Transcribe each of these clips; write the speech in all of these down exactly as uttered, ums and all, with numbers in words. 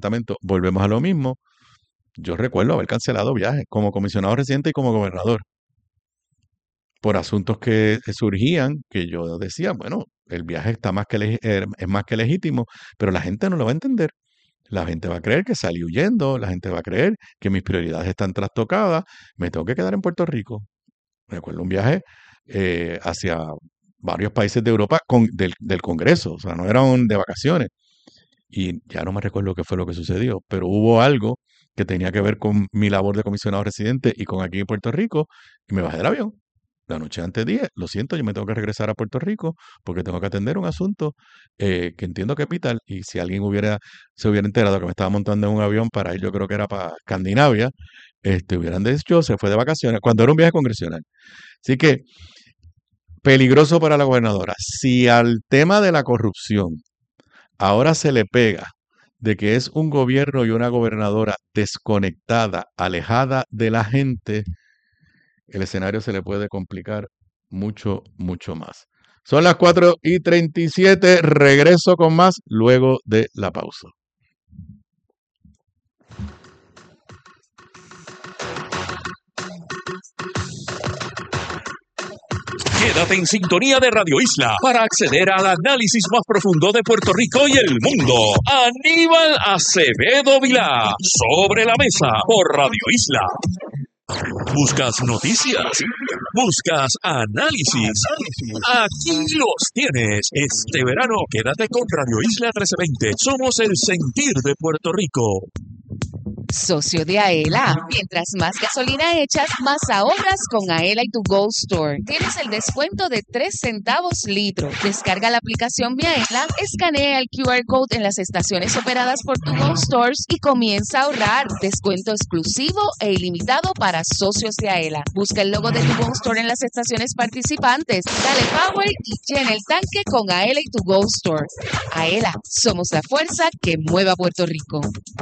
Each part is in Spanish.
departamento. Volvemos a lo mismo. Yo recuerdo haber cancelado viajes como comisionado residente y como gobernador por asuntos que surgían, que yo decía, bueno, el viaje está más que leg- eh, es más que legítimo, pero la gente no lo va a entender. La gente va a creer que salí huyendo, la gente va a creer que mis prioridades están trastocadas, me tengo que quedar en Puerto Rico. Recuerdo un viaje eh, hacia varios países de Europa con, del, del Congreso, o sea, no era un de vacaciones. Y ya no me recuerdo qué fue lo que sucedió, pero hubo algo que tenía que ver con mi labor de comisionado residente y con aquí en Puerto Rico, y me bajé del avión. La noche antes dije, lo siento, yo me tengo que regresar a Puerto Rico porque tengo que atender un asunto eh, que entiendo que es vital. Y si alguien hubiera, se hubiera enterado que me estaba montando en un avión para ir, yo creo que era para Escandinavia, este, hubieran dicho, se fue de vacaciones, cuando era un viaje congresional. Así que, peligroso para la gobernadora. Si al tema de la corrupción ahora se le pega de que es un gobierno y una gobernadora desconectada, alejada de la gente, el escenario se le puede complicar mucho, mucho más. Son las cuatro y treinta y siete, regreso con más luego de la pausa. Quédate en sintonía de Radio Isla para acceder al análisis más profundo de Puerto Rico y el mundo. Aníbal Acevedo Vilá, Sobre la Mesa por Radio Isla. ¿Buscas noticias? ¿Buscas análisis? Aquí los tienes. Este verano quédate con Radio Isla trece veinte. Somos el sentir de Puerto Rico. Socio de Aela. Mientras más gasolina echas, más ahorras con Aela y tu Gold Store. Tienes el descuento de tres centavos litro. Descarga la aplicación Mi Aela, escanea el Q R Code en las estaciones operadas por tu Gold Stores y comienza a ahorrar. Descuento exclusivo e ilimitado para socios de Aela. Busca el logo de tu Gold Store en las estaciones participantes. Dale power y llena el tanque con Aela y tu Gold Store. Aela, somos la fuerza que mueve a Puerto Rico.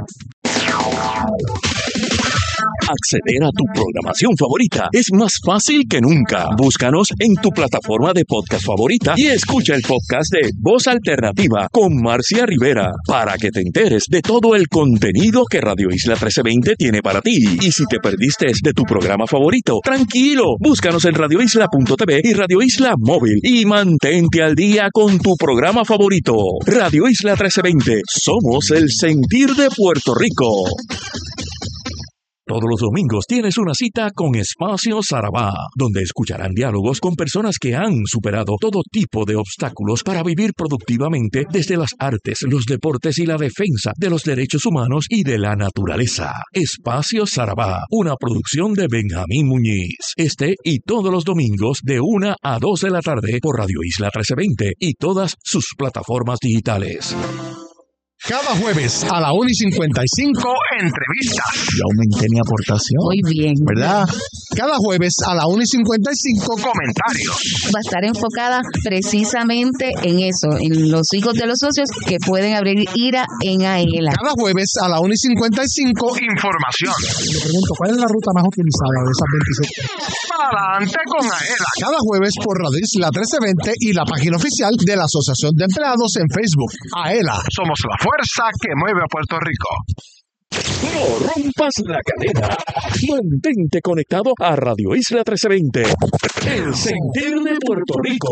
Acceder a tu programación favorita es más fácil que nunca. Búscanos en tu plataforma de podcast favorita y escucha el podcast de Voz Alternativa con Marcia Rivera para que te enteres de todo el contenido que Radio Isla trece veinte tiene para ti. Y si te perdiste de tu programa favorito, tranquilo, búscanos en radio isla punto t v y Radio Isla Móvil y mantente al día con tu programa favorito. Radio Isla trece veinte, somos el sentir de Puerto Rico. Todos los domingos tienes una cita con Espacio Sarabá, donde escucharán diálogos con personas que han superado todo tipo de obstáculos para vivir productivamente desde las artes, los deportes y la defensa de los derechos humanos y de la naturaleza. Espacio Sarabá, una producción de Benjamín Muñiz. Este y todos los domingos de una a dos de la tarde por Radio Isla trece veinte y todas sus plataformas digitales. Cada jueves a la una y cincuenta y cinco, entrevistas. Yo aumenté mi aportación. Muy bien. ¿Verdad? Cada jueves a la una y cincuenta y cinco, comentarios. Va a estar enfocada precisamente en eso, en los hijos de los socios que pueden abrir IRA en Aela. Cada jueves a la una y cincuenta y cinco, información. Le pregunto, ¿cuál es la ruta más utilizada de esas veintisiete? Adelante con Aela. Cada jueves por Radio Isla trece veinte y la página oficial de la Asociación de Empleados en Facebook. Aela, somos la fuerza que mueve a Puerto Rico. No rompas la cadena. Mantente conectado a Radio Isla trece veinte. El sentir de Puerto Rico.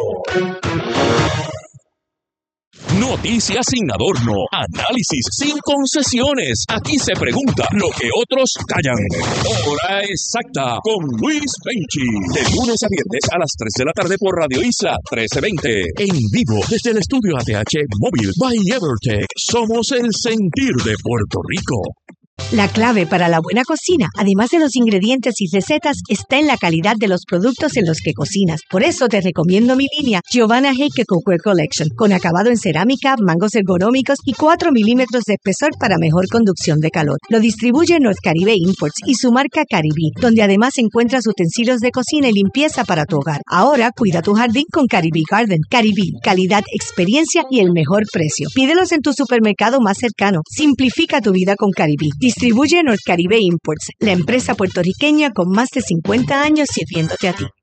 Noticias sin adorno, análisis sin concesiones. Aquí se pregunta lo que otros callan. Hora exacta con Luis Penchi. De lunes a viernes a las tres de la tarde por Radio Isla trece veinte. En vivo desde el estudio A T H Móvil by Evertech. Somos el sentir de Puerto Rico. La clave para la buena cocina, además de los ingredientes y recetas, está en la calidad de los productos en los que cocinas. Por eso te recomiendo mi línea Giovanna Heike Cookware Collection, con acabado en cerámica, mangos ergonómicos y cuatro milímetros de espesor para mejor conducción de calor. Lo distribuye North Caribe Imports y su marca Caribí, donde además encuentras utensilios de cocina y limpieza para tu hogar. Ahora cuida tu jardín con Caribí Garden. Caribí, calidad, experiencia y el mejor precio. Pídelos en tu supermercado más cercano. Simplifica tu vida con Caribí. Distribuye North Caribe Imports, la empresa puertorriqueña con más de cincuenta años sirviéndote a ti.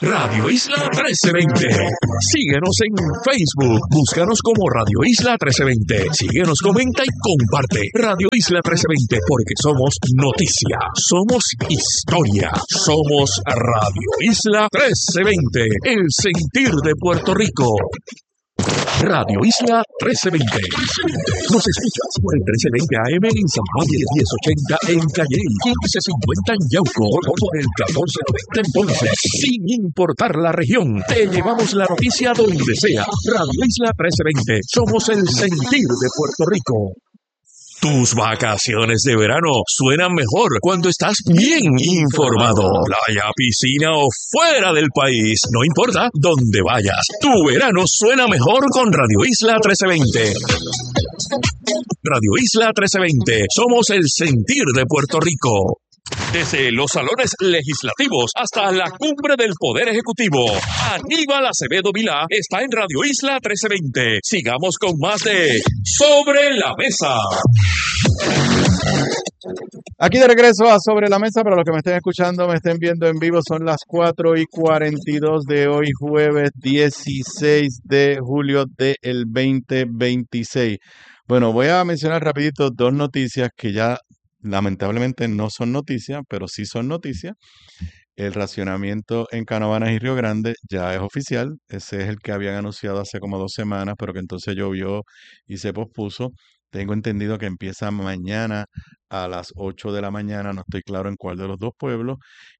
Radio Isla trece veinte. Síguenos en Facebook. Búscanos como Radio Isla trece veinte. Síguenos, comenta y comparte. Radio Isla trece veinte, porque somos noticia, somos historia, somos Radio Isla trece veinte. El sentir de Puerto Rico. Radio Isla trece veinte. Nos escuchas por el trece veinte A M en San Juan, diez ochenta en Calle, quince cincuenta en Yauco, por el catorce noventa en Ponce. Sin importar la región, te llevamos la noticia donde sea. Radio Isla trece veinte. Somos el sentir de Puerto Rico. Tus vacaciones de verano suenan mejor cuando estás bien informado. Playa, piscina o fuera del país, no importa dónde vayas. Tu verano suena mejor con Radio Isla trece veinte. Radio Isla trece veinte. Somos el sentir de Puerto Rico. Desde los salones legislativos hasta la cumbre del Poder Ejecutivo, Aníbal Acevedo Vilá está en Radio Isla trece veinte. Sigamos con más de Sobre la Mesa. Aquí de regreso a Sobre la Mesa, para los que me estén escuchando, me estén viendo en vivo, son las cuatro y cuarenta y dos de hoy, jueves dieciséis de julio del veinte veintiséis. Bueno, voy a mencionar rapidito dos noticias que ya lamentablemente no son noticias, pero sí son noticias. El racionamiento en Canóvanas y Río Grande ya es oficial. Ese es el que habían anunciado hace como dos semanas, pero que entonces llovió y se pospuso. Tengo entendido que empieza mañana a las ocho de la mañana, no estoy claro en cuál de los dos pueblos.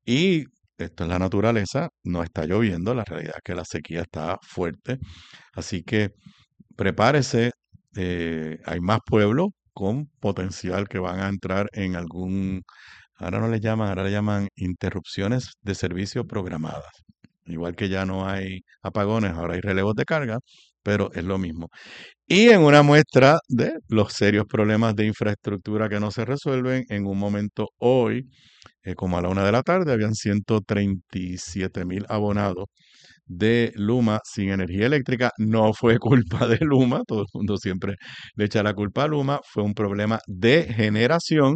Y esto es la naturaleza, no está lloviendo, la realidad es que la sequía está fuerte. Así que prepárese, eh, hay más pueblos con potencial que van a entrar en algún, ahora no le llaman, ahora le llaman interrupciones de servicio programadas. Igual que ya no hay apagones, ahora hay relevos de carga, pero es lo mismo. Y en una muestra de los serios problemas de infraestructura que no se resuelven, en un momento hoy, eh, como a la una de la tarde, habían ciento treinta y siete mil abonados de Luma sin energía eléctrica. No fue culpa de Luma, todo el mundo siempre le echa la culpa a Luma, fue un problema de generación.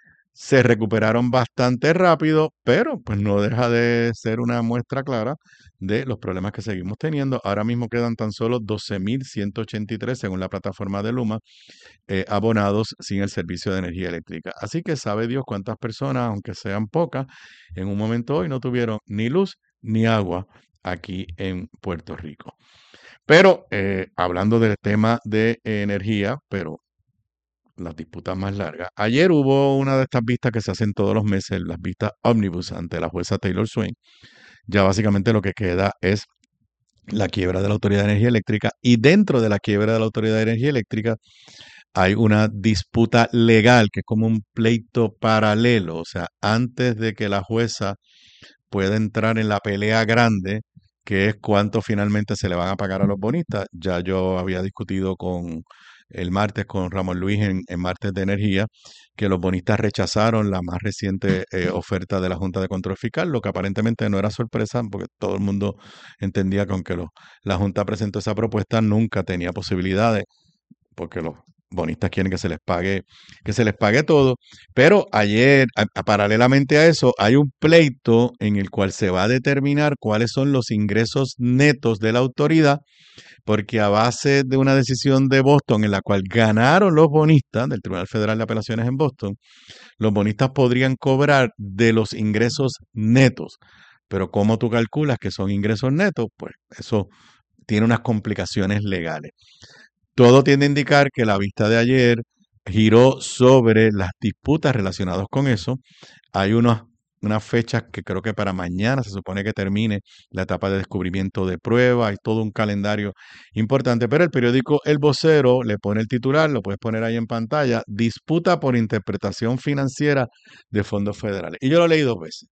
Se recuperaron bastante rápido, pero pues no deja de ser una muestra clara de los problemas que seguimos teniendo. Ahora mismo quedan tan solo doce mil ciento ochenta y tres, según la plataforma de Luma, eh, abonados sin el servicio de energía eléctrica. Así que sabe Dios cuántas personas, aunque sean pocas, en un momento hoy no tuvieron ni luz ni agua aquí en Puerto Rico. Pero eh, hablando del tema de energía, pero las disputas más largas. Ayer hubo una de estas vistas que se hacen todos los meses, las vistas ómnibus ante la jueza Taylor Swain. Ya básicamente lo que queda es la quiebra de la Autoridad de Energía Eléctrica, y dentro de la quiebra de la Autoridad de Energía Eléctrica hay una disputa legal que es como un pleito paralelo. O sea, antes de que la jueza pueda entrar en la pelea grande, que es cuánto finalmente se le van a pagar a los bonistas, ya yo había discutido con el martes con Ramón Luis en, en Martes de Energía, que los bonistas rechazaron la más reciente eh, oferta de la Junta de Control Fiscal, lo que aparentemente no era sorpresa, porque todo el mundo entendía que aunque lo, la Junta presentó esa propuesta, nunca tenía posibilidades, porque los bonistas quieren que se les pague, que se les pague todo. Pero ayer, a, a, paralelamente a eso, hay un pleito en el cual se va a determinar cuáles son los ingresos netos de la autoridad, porque a base de una decisión de Boston en la cual ganaron los bonistas del Tribunal Federal de Apelaciones en Boston, los bonistas podrían cobrar de los ingresos netos. Pero ¿cómo tú calculas que son ingresos netos? Pues eso tiene unas complicaciones legales. Todo tiende a indicar que la vista de ayer giró sobre las disputas relacionadas con eso. Hay unos unas fechas que creo que para mañana se supone que termine la etapa de descubrimiento de pruebas, hay todo un calendario importante, pero el periódico El Vocero le pone el titular, lo puedes poner ahí en pantalla: disputa por interpretación financiera de fondos federales. Y yo lo leí dos veces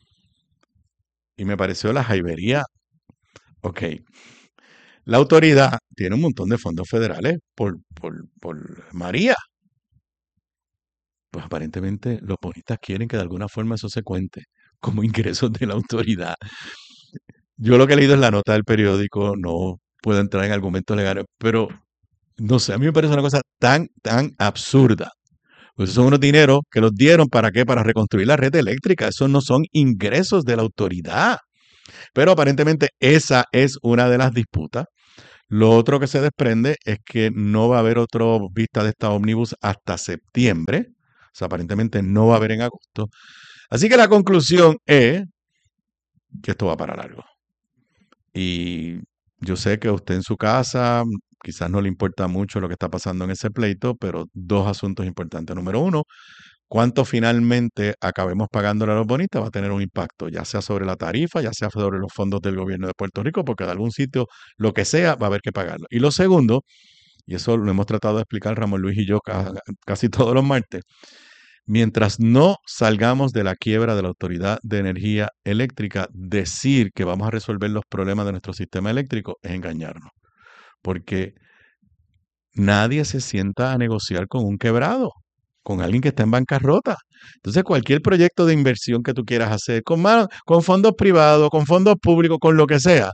y me pareció la jaibería. Ok, la autoridad tiene un montón de fondos federales por, por, por María. Pues aparentemente los bonistas quieren que de alguna forma eso se cuente como ingresos de la autoridad. Yo lo que he leído es la nota del periódico, no puedo entrar en argumentos legales, pero no sé, a mí me parece una cosa tan, tan absurda. Pues son unos dineros que los dieron, ¿para qué? Para reconstruir la red eléctrica. Esos no son ingresos de la autoridad. Pero aparentemente esa es una de las disputas. Lo otro que se desprende es que no va a haber otra vista de esta ómnibus hasta septiembre. O sea, aparentemente no va a haber en agosto. Así que la conclusión es que esto va para largo. Y yo sé que a usted en su casa quizás no le importa mucho lo que está pasando en ese pleito, pero dos asuntos importantes. Número uno, cuánto finalmente acabemos pagándole a los bonistas va a tener un impacto, ya sea sobre la tarifa, ya sea sobre los fondos del gobierno de Puerto Rico, porque de algún sitio, lo que sea, va a haber que pagarlo. Y lo segundo, y eso lo hemos tratado de explicar Ramón Luis y yo ca- casi todos los martes, mientras no salgamos de la quiebra de la Autoridad de Energía Eléctrica, decir que vamos a resolver los problemas de nuestro sistema eléctrico es engañarnos, porque nadie se sienta a negociar con un quebrado, con alguien que está en bancarrota. Entonces, cualquier proyecto de inversión que tú quieras hacer, con, mano- con fondos privados, con fondos públicos, con lo que sea,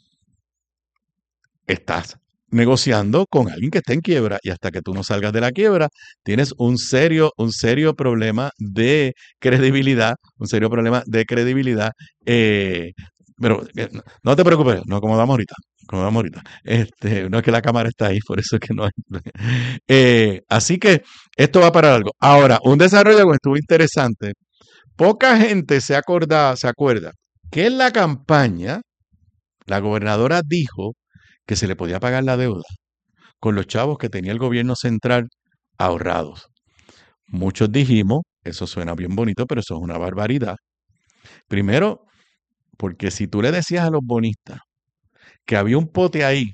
estás negociando con alguien que está en quiebra y hasta que tú no salgas de la quiebra, tienes un serio, un serio problema de credibilidad, un serio problema de credibilidad. eh, pero eh, no no te preocupes, no acomodamos ahorita, acomodamos ahorita. Este, no es que la cámara está ahí, por eso es que no hay. Eh, así que esto va para algo. Ahora, un desarrollo que estuvo interesante. Poca gente se acorda, se acuerda que en la campaña la gobernadora dijo que se le podía pagar la deuda con los chavos que tenía el gobierno central ahorrados. Muchos dijimos, eso suena bien bonito, pero eso es una barbaridad. Primero, porque si tú le decías a los bonistas que había un pote ahí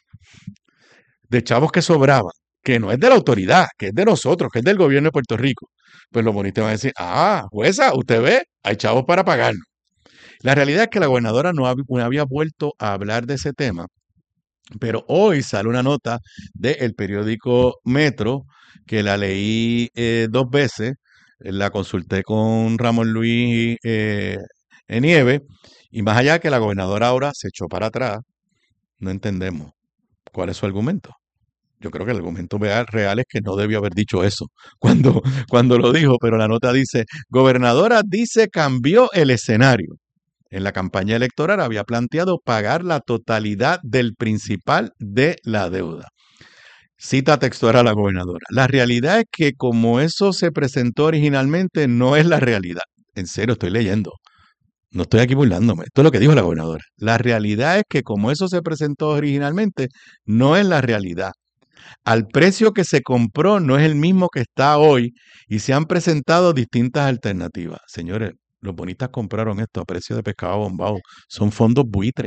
de chavos que sobraban, que no es de la autoridad, que es de nosotros, que es del gobierno de Puerto Rico, pues los bonistas van a decir, ah, jueza, usted ve, hay chavos para pagarnos. La realidad es que la gobernadora no había, no había vuelto a hablar de ese tema, pero hoy sale una nota del periódico Metro, que la leí eh, dos veces, eh, la consulté con Ramón Luis eh, Nieve, y más allá que la gobernadora ahora se echó para atrás, no entendemos cuál es su argumento. Yo creo que el argumento real, real es que no debió haber dicho eso cuando, cuando lo dijo, pero la nota dice, gobernadora dice cambió el escenario. En la campaña electoral había planteado pagar la totalidad del principal de la deuda. Cita textual a la gobernadora. La realidad es que como eso se presentó originalmente, no es la realidad. En serio, estoy leyendo. No estoy aquí burlándome. Esto es lo que dijo la gobernadora. La realidad es que como eso se presentó originalmente, no es la realidad. Al precio que se compró no es el mismo que está hoy y se han presentado distintas alternativas. Señores, los bonistas compraron esto a precio de pescado bombado. Son fondos buitres.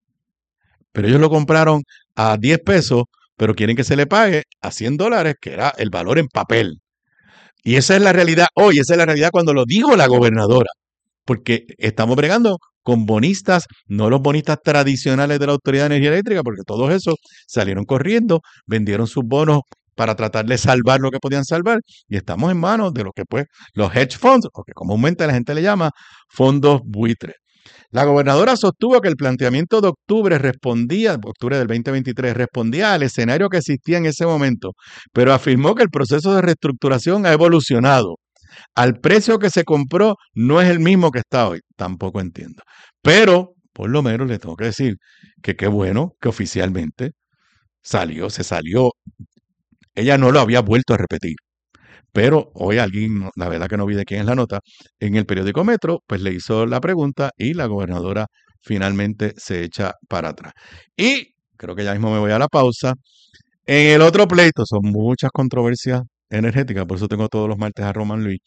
Pero ellos lo compraron a diez pesos, pero quieren que se le pague a cien dólares, que era el valor en papel. Y esa es la realidad hoy, esa es la realidad cuando lo dijo la gobernadora. Porque estamos bregando con bonistas, no los bonistas tradicionales de la Autoridad de Energía Eléctrica, porque todos esos salieron corriendo, vendieron sus bonos para tratar de salvar lo que podían salvar, y estamos en manos de lo que pues los hedge funds, o que comúnmente la gente le llama fondos buitres. La gobernadora sostuvo que el planteamiento de octubre respondía, octubre del veinte veintitrés, respondía al escenario que existía en ese momento, pero afirmó que el proceso de reestructuración ha evolucionado. Al precio que se compró no es el mismo que está hoy. Tampoco entiendo. Pero, por lo menos le tengo que decir que qué bueno que oficialmente salió, se salió. Ella no lo había vuelto a repetir. Pero hoy alguien, la verdad que no vi de quién es la nota, en el periódico Metro, pues le hizo la pregunta y la gobernadora finalmente se echa para atrás. Y creo que ya mismo me voy a la pausa. En el otro pleito, son muchas controversias energéticas, por eso tengo todos los martes a Román Luis.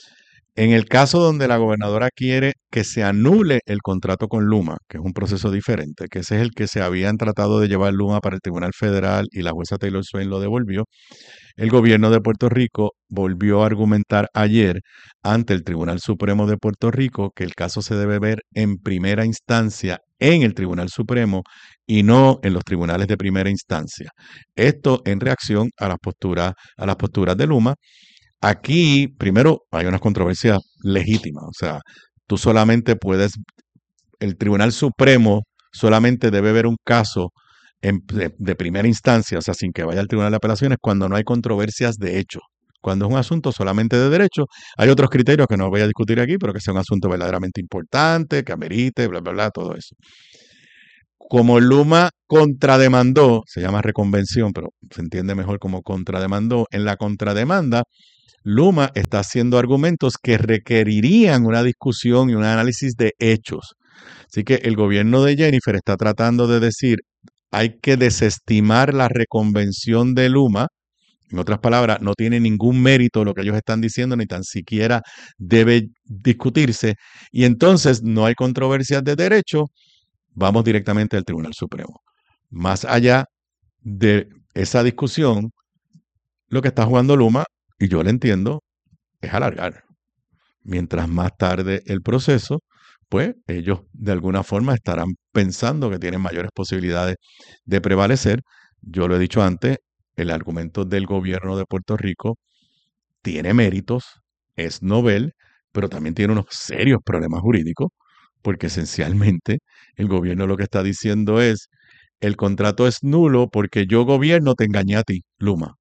En el caso donde la gobernadora quiere que se anule el contrato con Luma, que es un proceso diferente, que ese es el que se habían tratado de llevar Luma para el Tribunal Federal y la jueza Taylor Swain lo devolvió, el gobierno de Puerto Rico volvió a argumentar ayer ante el Tribunal Supremo de Puerto Rico que el caso se debe ver en primera instancia en el Tribunal Supremo y no en los tribunales de primera instancia. Esto en reacción a las posturas, a las posturas de Luma. Aquí, primero, hay unas controversias legítimas. O sea, tú solamente puedes, el Tribunal Supremo solamente debe ver un caso en, de, de primera instancia, o sea, sin que vaya al Tribunal de Apelaciones, cuando no hay controversias de hecho. Cuando es un asunto solamente de derecho, hay otros criterios que no voy a discutir aquí, pero que sea un asunto verdaderamente importante, que amerite, bla, bla, bla, todo eso. Como Luma contrademandó, se llama reconvención, pero se entiende mejor como contrademandó, en la contrademanda, Luma está haciendo argumentos que requerirían una discusión y un análisis de hechos. Así que el gobierno de Jennifer está tratando de decir, hay que desestimar la reconvención de Luma. En otras palabras, no tiene ningún mérito lo que ellos están diciendo, ni tan siquiera debe discutirse. Y entonces no hay controversias de derecho, vamos directamente al Tribunal Supremo. Más allá de esa discusión, lo que está jugando Luma, y yo lo entiendo, es alargar. Mientras más tarde el proceso, pues ellos de alguna forma estarán pensando que tienen mayores posibilidades de prevalecer. Yo lo he dicho antes, el argumento del gobierno de Puerto Rico tiene méritos, es novel, pero también tiene unos serios problemas jurídicos, porque esencialmente el gobierno lo que está diciendo es, el contrato es nulo porque yo gobierno te engañé a ti, Luma,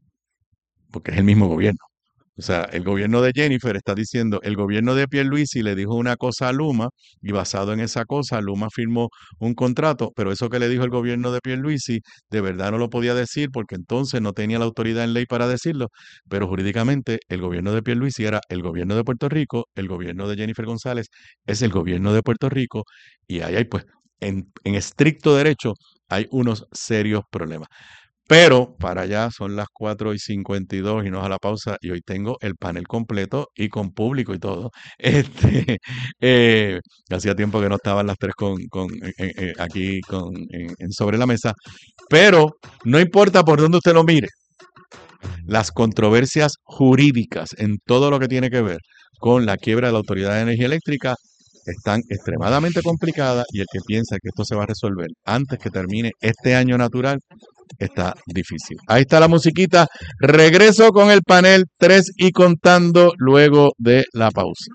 porque es el mismo gobierno. O sea, el gobierno de Jennifer está diciendo, el gobierno de Pierluisi le dijo una cosa a Luma y basado en esa cosa, Luma firmó un contrato, pero eso que le dijo el gobierno de Pierluisi de verdad no lo podía decir porque entonces no tenía la autoridad en ley para decirlo, pero jurídicamente el gobierno de Pierluisi era el gobierno de Puerto Rico, el gobierno de Jennifer González es el gobierno de Puerto Rico y ahí hay pues, en, en estricto derecho, hay unos serios problemas. Pero para allá son las cuatro y cincuenta y dos y nos a la pausa y hoy tengo el panel completo y con público y todo. Este, eh, hacía tiempo que no estaban las tres con, con, eh, eh, aquí con, en, en sobre la mesa, pero no importa por dónde usted lo mire, las controversias jurídicas en todo lo que tiene que ver con la quiebra de la Autoridad de Energía Eléctrica están extremadamente complicadas y el que piensa que esto se va a resolver antes que termine este año natural está difícil. Ahí está la musiquita. Regreso con el panel tres y contando luego de la pausa.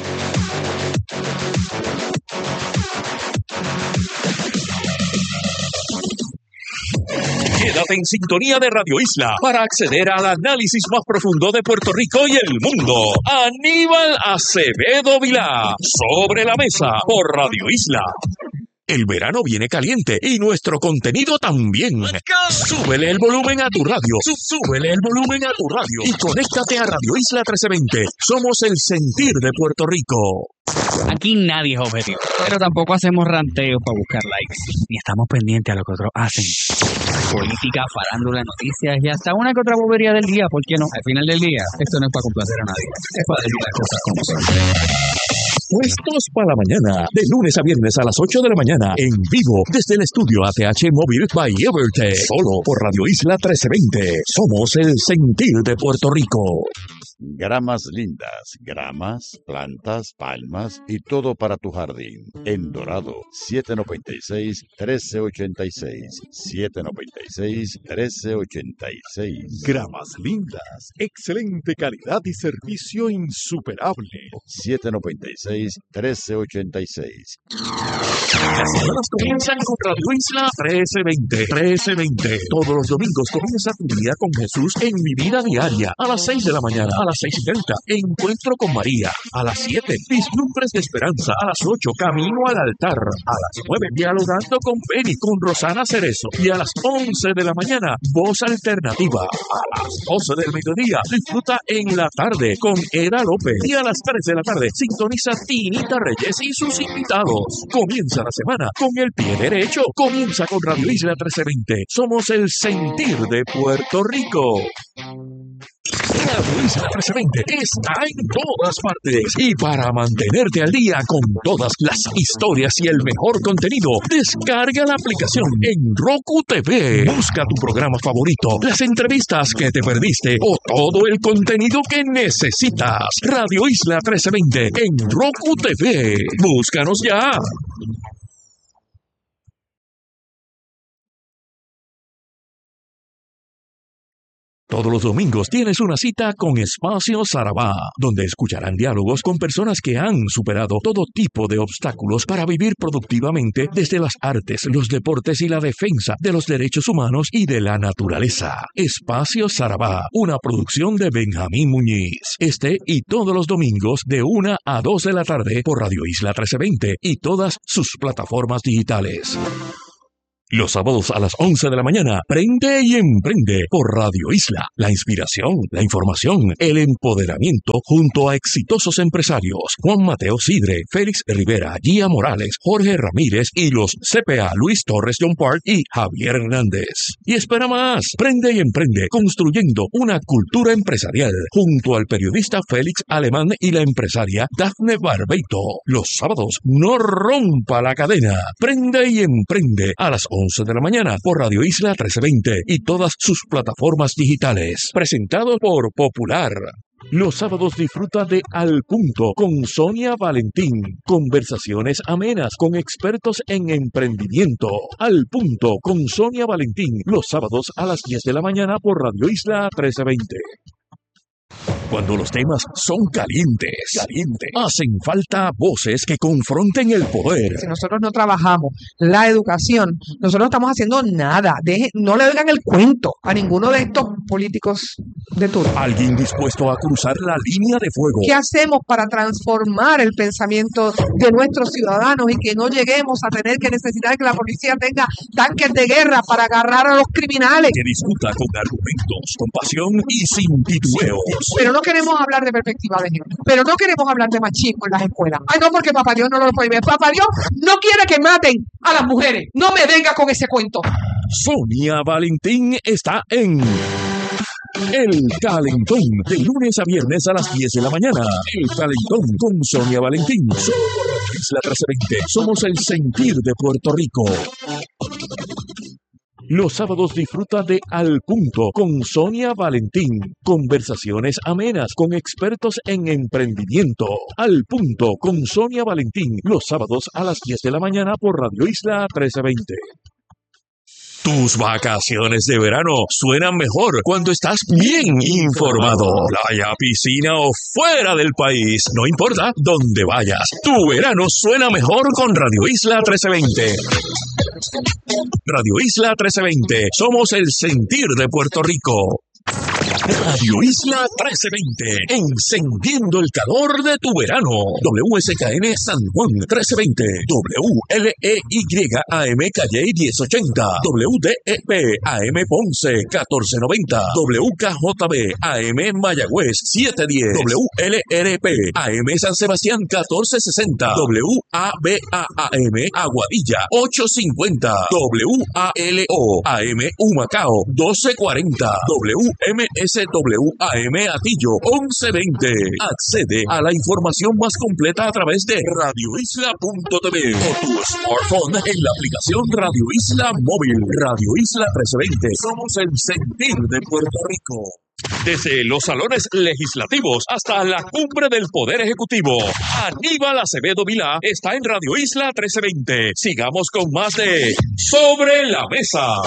Quédate en sintonía de Radio Isla para acceder al análisis más profundo de Puerto Rico y el mundo. Aníbal Acevedo Vilá, sobre la mesa por Radio Isla. El verano viene caliente y nuestro contenido también. Súbele el volumen a tu radio. Súbele el volumen a tu radio. Y conéctate a Radio Isla trece veinte. Somos el sentir de Puerto Rico. Aquí nadie es objetivo, pero tampoco hacemos ranteos para buscar likes. Ni estamos pendientes a lo que otros hacen. Política, farándula, noticias y hasta una que otra bobería del día. ¿Por qué no? Al final del día, esto no es para complacer a nadie. Es para decir las cosas como son. Puestos para la mañana, de lunes a viernes a las ocho de la mañana, en vivo, desde el estudio A T H Móvil by Evertech, solo por Radio Isla trece veinte. Somos el sentir de Puerto Rico. Gramas lindas, gramas, plantas, palmas y todo para tu jardín. En Dorado, siete noventa y seis, trece ochenta y seis. siete noventa y seis, trece ochenta y seis. Gramas lindas, excelente calidad y servicio insuperable. siete noventa y seis, trece ochenta y seis. Las semanas comienzan con Radio Isla trece veinte. trece veinte. Todos los domingos comienza tu día con Jesús en Mi Vida Diaria. A las seis de la mañana, a las seis y treinta. Encuentro con María. A las siete. Vislumbres de Esperanza. A las ocho. Camino al altar. A las nueve. Dialogando con Penny, con Rosana Cerezo. Y a las once de la mañana, Voz Alternativa. A las doce del mediodía, disfruta En la Tarde con Era López. Y a las tres de la tarde, sintoniza Tinita Reyes y sus invitados. Comienza la semana con el pie derecho. Comienza con Radio Isla trece veinte. Somos el sentir de Puerto Rico. Radio Isla trece veinte está en todas partes. Y para mantenerte al día con todas las historias y el mejor contenido, descarga la aplicación en Roku T V. Busca tu programa favorito, las entrevistas que te perdiste o todo el contenido que necesitas. Radio Isla trece veinte en Roku T V. Búscanos ya. Todos los domingos tienes una cita con Espacio Sarabá, donde escucharán diálogos con personas que han superado todo tipo de obstáculos para vivir productivamente desde las artes, los deportes y la defensa de los derechos humanos y de la naturaleza. Espacio Sarabá, una producción de Benjamín Muñiz. Este y todos los domingos de una a dos de la tarde por Radio Isla trece veinte y todas sus plataformas digitales. Los sábados a las once de la mañana, Prende y Emprende por Radio Isla. La inspiración, la información, el empoderamiento junto a exitosos empresarios. Juan Mateo Sidre, Félix Rivera, Gia Morales, Jorge Ramírez y los C P A Luis Torres John Park y Javier Hernández. Y espera más, Prende y Emprende construyendo una cultura empresarial junto al periodista Félix Alemán y la empresaria Dafne Barbeito. Los sábados, no rompa la cadena. Prende y Emprende a las once de la mañana por Radio Isla trece veinte y todas sus plataformas digitales. Presentado por Popular. Los sábados disfruta de Al Punto con Sonia Valentín. Conversaciones amenas con expertos en emprendimiento. Al Punto con Sonia Valentín. Los sábados a las diez de la mañana por Radio Isla trece veinte. Cuando los temas son calientes, calientes, hacen falta voces que confronten el poder. Si nosotros no trabajamos la educación, nosotros no estamos haciendo nada. Deje, no le oigan el cuento a ninguno de estos políticos de turno. Alguien dispuesto a cruzar la línea de fuego. ¿Qué hacemos para transformar el pensamiento de nuestros ciudadanos y que no lleguemos a tener que necesitar que la policía tenga tanques de guerra para agarrar a los criminales? Que discuta con argumentos, con pasión y sin titubeos. Pero no queremos hablar de perspectiva de género. Pero no queremos hablar de machismo en las escuelas. Ay, no, porque Papá Dios no lo prohíbe. Papá Dios no quiere que maten a las mujeres. No me venga con ese cuento. Sonia Valentín está en El Calentón, de lunes a viernes a las diez de la mañana. El Calentón con Sonia Valentín. Somos Isla trece veinte. Somos el sentir de Puerto Rico. Los sábados disfruta de Al Punto con Sonia Valentín. Conversaciones amenas con expertos en emprendimiento. Al Punto con Sonia Valentín. Los sábados a las diez de la mañana por Radio Isla trece veinte. Tus vacaciones de verano suenan mejor cuando estás bien informado. Playa, piscina o fuera del país. No importa dónde vayas. Tu verano suena mejor con Radio Isla trece veinte. Radio Isla trece veinte. Somos el sentir de Puerto Rico. Radio Isla trece veinte, encendiendo el calor de tu verano. W S K N San Juan trece veinte, W L E Y A M Calle diez ochenta, W D E P A M Ponce catorce noventa, W K J B A M Mayagüez setecientos diez, W L R P A M San Sebastián catorce sesenta, W A B A A M Aguadilla ochocientos cincuenta, W A L O A M Humacao doce cuarenta, W M S W A M Atillo once veinte. Accede a la información más completa a través de radio isla punto t v o tu smartphone en la aplicación Radio Isla Móvil. Radio Isla trece veinte. Somos el sentir de Puerto Rico. Desde los salones legislativos hasta la cumbre del Poder Ejecutivo, Aníbal Acevedo Vilá está en Radio Isla trece veinte. Sigamos con más de Sobre la Mesa.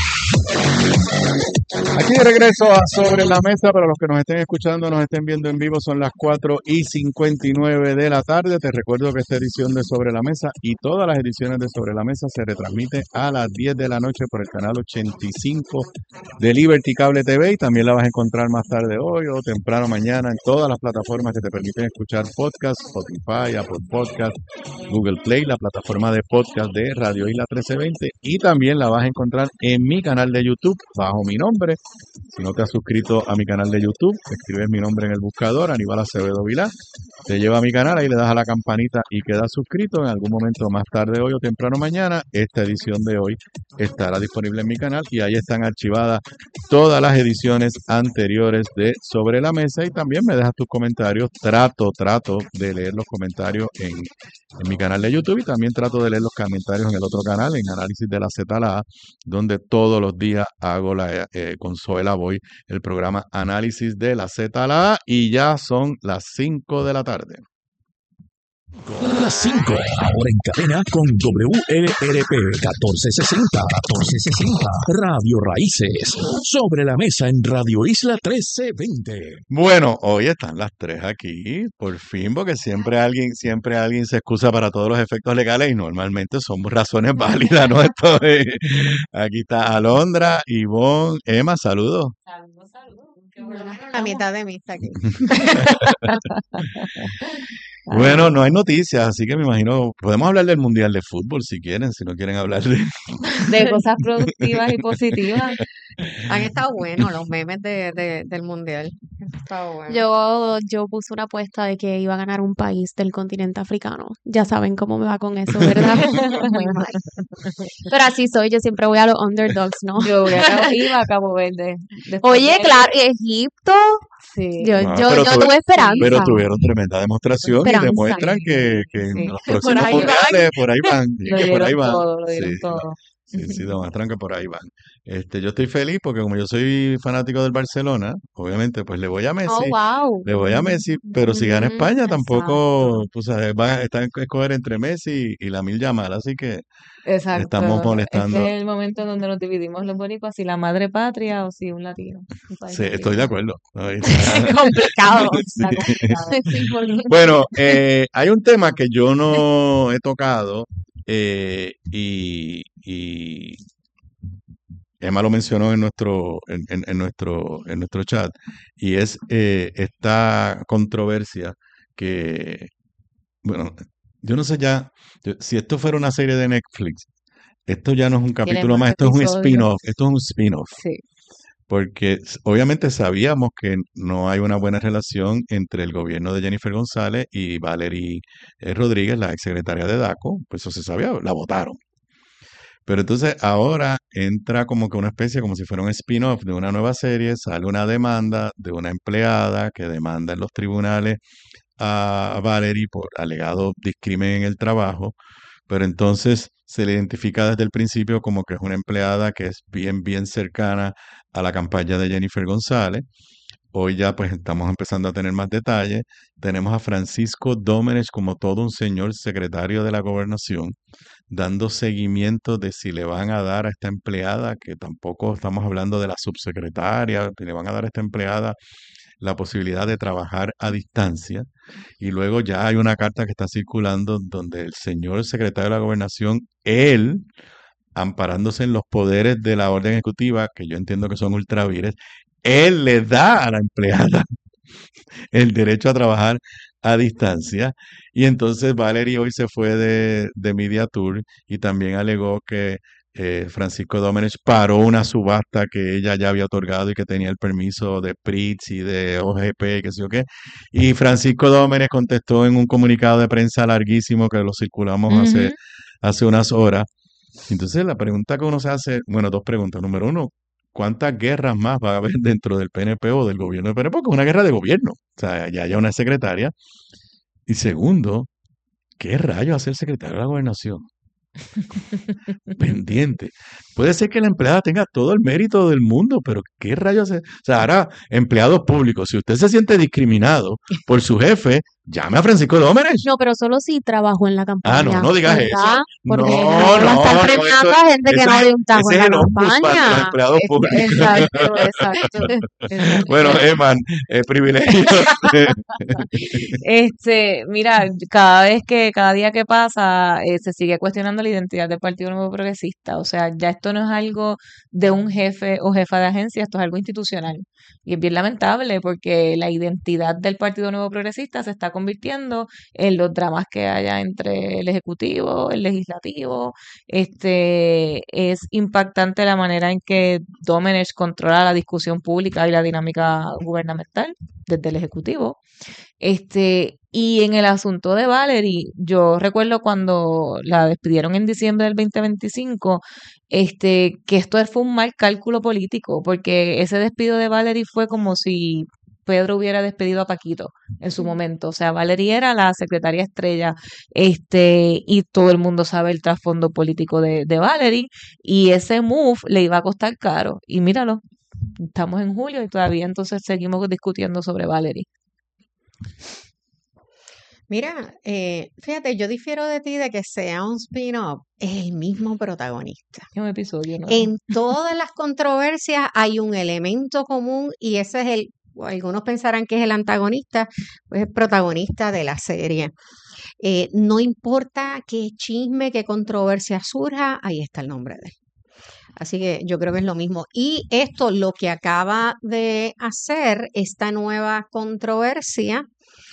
Aquí de regreso a Sobre la Mesa. Para los que nos estén escuchando, nos estén viendo en vivo, son las cuatro y cincuenta y nueve de la tarde. Te recuerdo que esta edición de Sobre la Mesa y todas las ediciones de Sobre la Mesa se retransmiten a las diez de la noche por el canal ochenta y cinco de Liberty Cable T V, y también la vas a encontrar más tarde hoy o temprano mañana en todas las plataformas que te permiten escuchar podcast: Spotify, Apple Podcast, Google Play, la plataforma de podcast de Radio Isla trece veinte, y también la vas a encontrar en mi canal de YouTube bajo mi nombre. Si no te has suscrito a mi canal de YouTube, escribes mi nombre en el buscador, Aníbal Acevedo Vilá, te lleva a mi canal, ahí le das a la campanita y quedas suscrito. En algún momento más tarde hoy o temprano mañana, esta edición de hoy estará disponible en mi canal, y ahí están archivadas todas las ediciones anteriores de Sobre la Mesa, y también me dejas tus comentarios. Trato, trato de leer los comentarios en, en mi canal de YouTube, y también trato de leer los comentarios en el otro canal, en Análisis de la Z A, donde todos los días hago la, eh, con Zoela Boy el programa Análisis de la Z A, y ya son las cinco de la tarde. Las cinco, ahora en cadena con W L R P catorce sesenta, catorce sesenta, Radio Raíces, sobre la mesa en Radio Isla trece veinte. Bueno, hoy están las tres aquí, por fin, porque siempre alguien, siempre alguien se excusa para todos los efectos legales y normalmente son razones válidas, ¿no? Esto es- aquí está Alondra, Ivonne, Emma, saludos. Saludos, saludos. Qué bueno que La mitad de mí está aquí. Bueno, no hay noticias, así que me imagino, podemos hablar del Mundial de Fútbol si quieren, si no quieren hablar de... De cosas productivas y positivas. Han estado buenos los memes de, de- del mundial. Han estado buenos. Yo, yo puse una apuesta de que iba a ganar un país del continente africano. Ya saben cómo me va con eso, ¿verdad? Muy mal. Pero así soy, yo siempre voy a los underdogs, ¿no? Yo voy a Cabo, iba a Cabo Verde. Después Oye, de- claro, Egipto. Sí. Yo, Ah, yo, pero yo tuve- tuve esperanza. Pero tuvieron tremenda demostración Esperanza. y demuestran que, que en Sí. los Por próximos ahí van. mundiales por ahí van, y Lo que por ahí dieron van. todo, lo dieron Sí, todo. sí, sí, demuestran que por ahí van. Este, yo estoy feliz porque como yo soy fanático del Barcelona, obviamente pues le voy a Messi, Oh, wow. le voy a Messi, pero si gana Ujú, España tampoco, exacto. pues va, está en escoger entre Messi y, y Lamine Yamal, así que Exacto. estamos molestando. Este es el momento en donde nos dividimos los boricuas, si la madre patria o si un latino. Un país Sí, latino. estoy de acuerdo. Ahí está. Complicado. Sí. Está complicado. Sí, porque- Bueno, eh, hay un tema que yo no he tocado eh, y, y Emma lo mencionó en nuestro, en, en- en nuestro, en nuestro chat, y es eh, esta controversia que, bueno, yo no sé ya, yo- si esto fuera una serie de Netflix, esto ya no es un Tiene capítulo más más, esto es un episodios. spin-off, esto es un spin-off. Sí. Porque s- obviamente sabíamos que no hay una buena relación entre el gobierno de Jennifer González y Valerie eh, Rodríguez, la exsecretaria de DACO, pues eso se sabía, la votaron. Pero entonces ahora entra como que una especie, como si fuera un spin-off de una nueva serie, sale una demanda de una empleada que demanda en los tribunales a Valerie por alegado discrimen en el trabajo, pero entonces se le identifica desde el principio como que es una empleada que es bien, bien cercana a la campaña de Jennifer González. Hoy ya pues estamos empezando a tener más detalles. Tenemos a Francisco Dómenech como todo un señor secretario de la gobernación, dando seguimiento de si le van a dar a esta empleada, que tampoco estamos hablando de la subsecretaria, que le van a dar a esta empleada la posibilidad de trabajar a distancia. Y luego ya hay una carta que está circulando donde el señor secretario de la gobernación, él, amparándose en los poderes de la orden ejecutiva, que yo entiendo que son ultravires, él le da a la empleada el derecho a trabajar a distancia. Y entonces Valerie hoy se fue de, de Media Tour y también alegó que eh, Francisco Dómenech paró una subasta que ella ya había otorgado y que tenía el permiso de P R I T S y de O G P, qué sé yo qué. Y Francisco Dómenech contestó en un comunicado de prensa larguísimo que lo circulamos hace, Ujú. hace unas horas. Entonces la pregunta que uno se hace, bueno, dos preguntas. Número uno, ¿cuántas guerras más va a haber dentro del P N P o del gobierno del P N P? Porque es una guerra de gobierno. O sea, ya haya una secretaria. Y segundo, ¿qué rayos hace el secretario de la gobernación? Pendiente. Puede ser que la empleada tenga todo el mérito del mundo, pero ¿qué rayos hace? O sea, ahora, empleados públicos, si usted se siente discriminado por su jefe, llame a Francisco Dómenech. No, pero solo si trabajo en la campaña. Ah, no, no digas ¿verdad? eso. Porque No, no va a no, estar no, premiando eso- a gente que ese no es- dio un tajo ese en es la el ombudsman de los campaña. empleados Es- públicos. Exacto, exacto. exacto. Bueno, Eman, es privilegio. Este, mira, cada vez que, cada día que pasa, eh, se sigue cuestionando la identidad del Partido Nuevo Progresista. O sea, ya esto no es algo de un jefe o jefa de agencia, esto es algo institucional. Y es bien lamentable porque la identidad del Partido Nuevo Progresista se está convirtiendo en los dramas que haya entre el Ejecutivo, el Legislativo. Este, es impactante la manera en que Domenech controla la discusión pública y la dinámica gubernamental desde el Ejecutivo. Este, y en el asunto de Valerie, yo recuerdo cuando la despidieron en diciembre del veinte veinticinco, este, que esto fue un mal cálculo político, porque ese despido de Valerie fue como si Pedro hubiera despedido a Paquito en su momento. O sea, Valerie era la secretaria estrella, este, y todo el mundo sabe el trasfondo político de, de Valerie, y ese move le iba a costar caro. Y míralo, estamos en julio y todavía entonces seguimos discutiendo sobre Valerie. Mira, eh, fíjate, yo difiero de ti de que sea un spin-off, es el mismo protagonista. Es un episodio, ¿no? En todas las controversias hay un elemento común y ese es el, o algunos pensarán que es el antagonista, pues el protagonista de la serie. Eh, no importa qué chisme, qué controversia surja, ahí está el nombre de él. Así que yo creo que es lo mismo. Y esto, lo que acaba de hacer esta nueva controversia,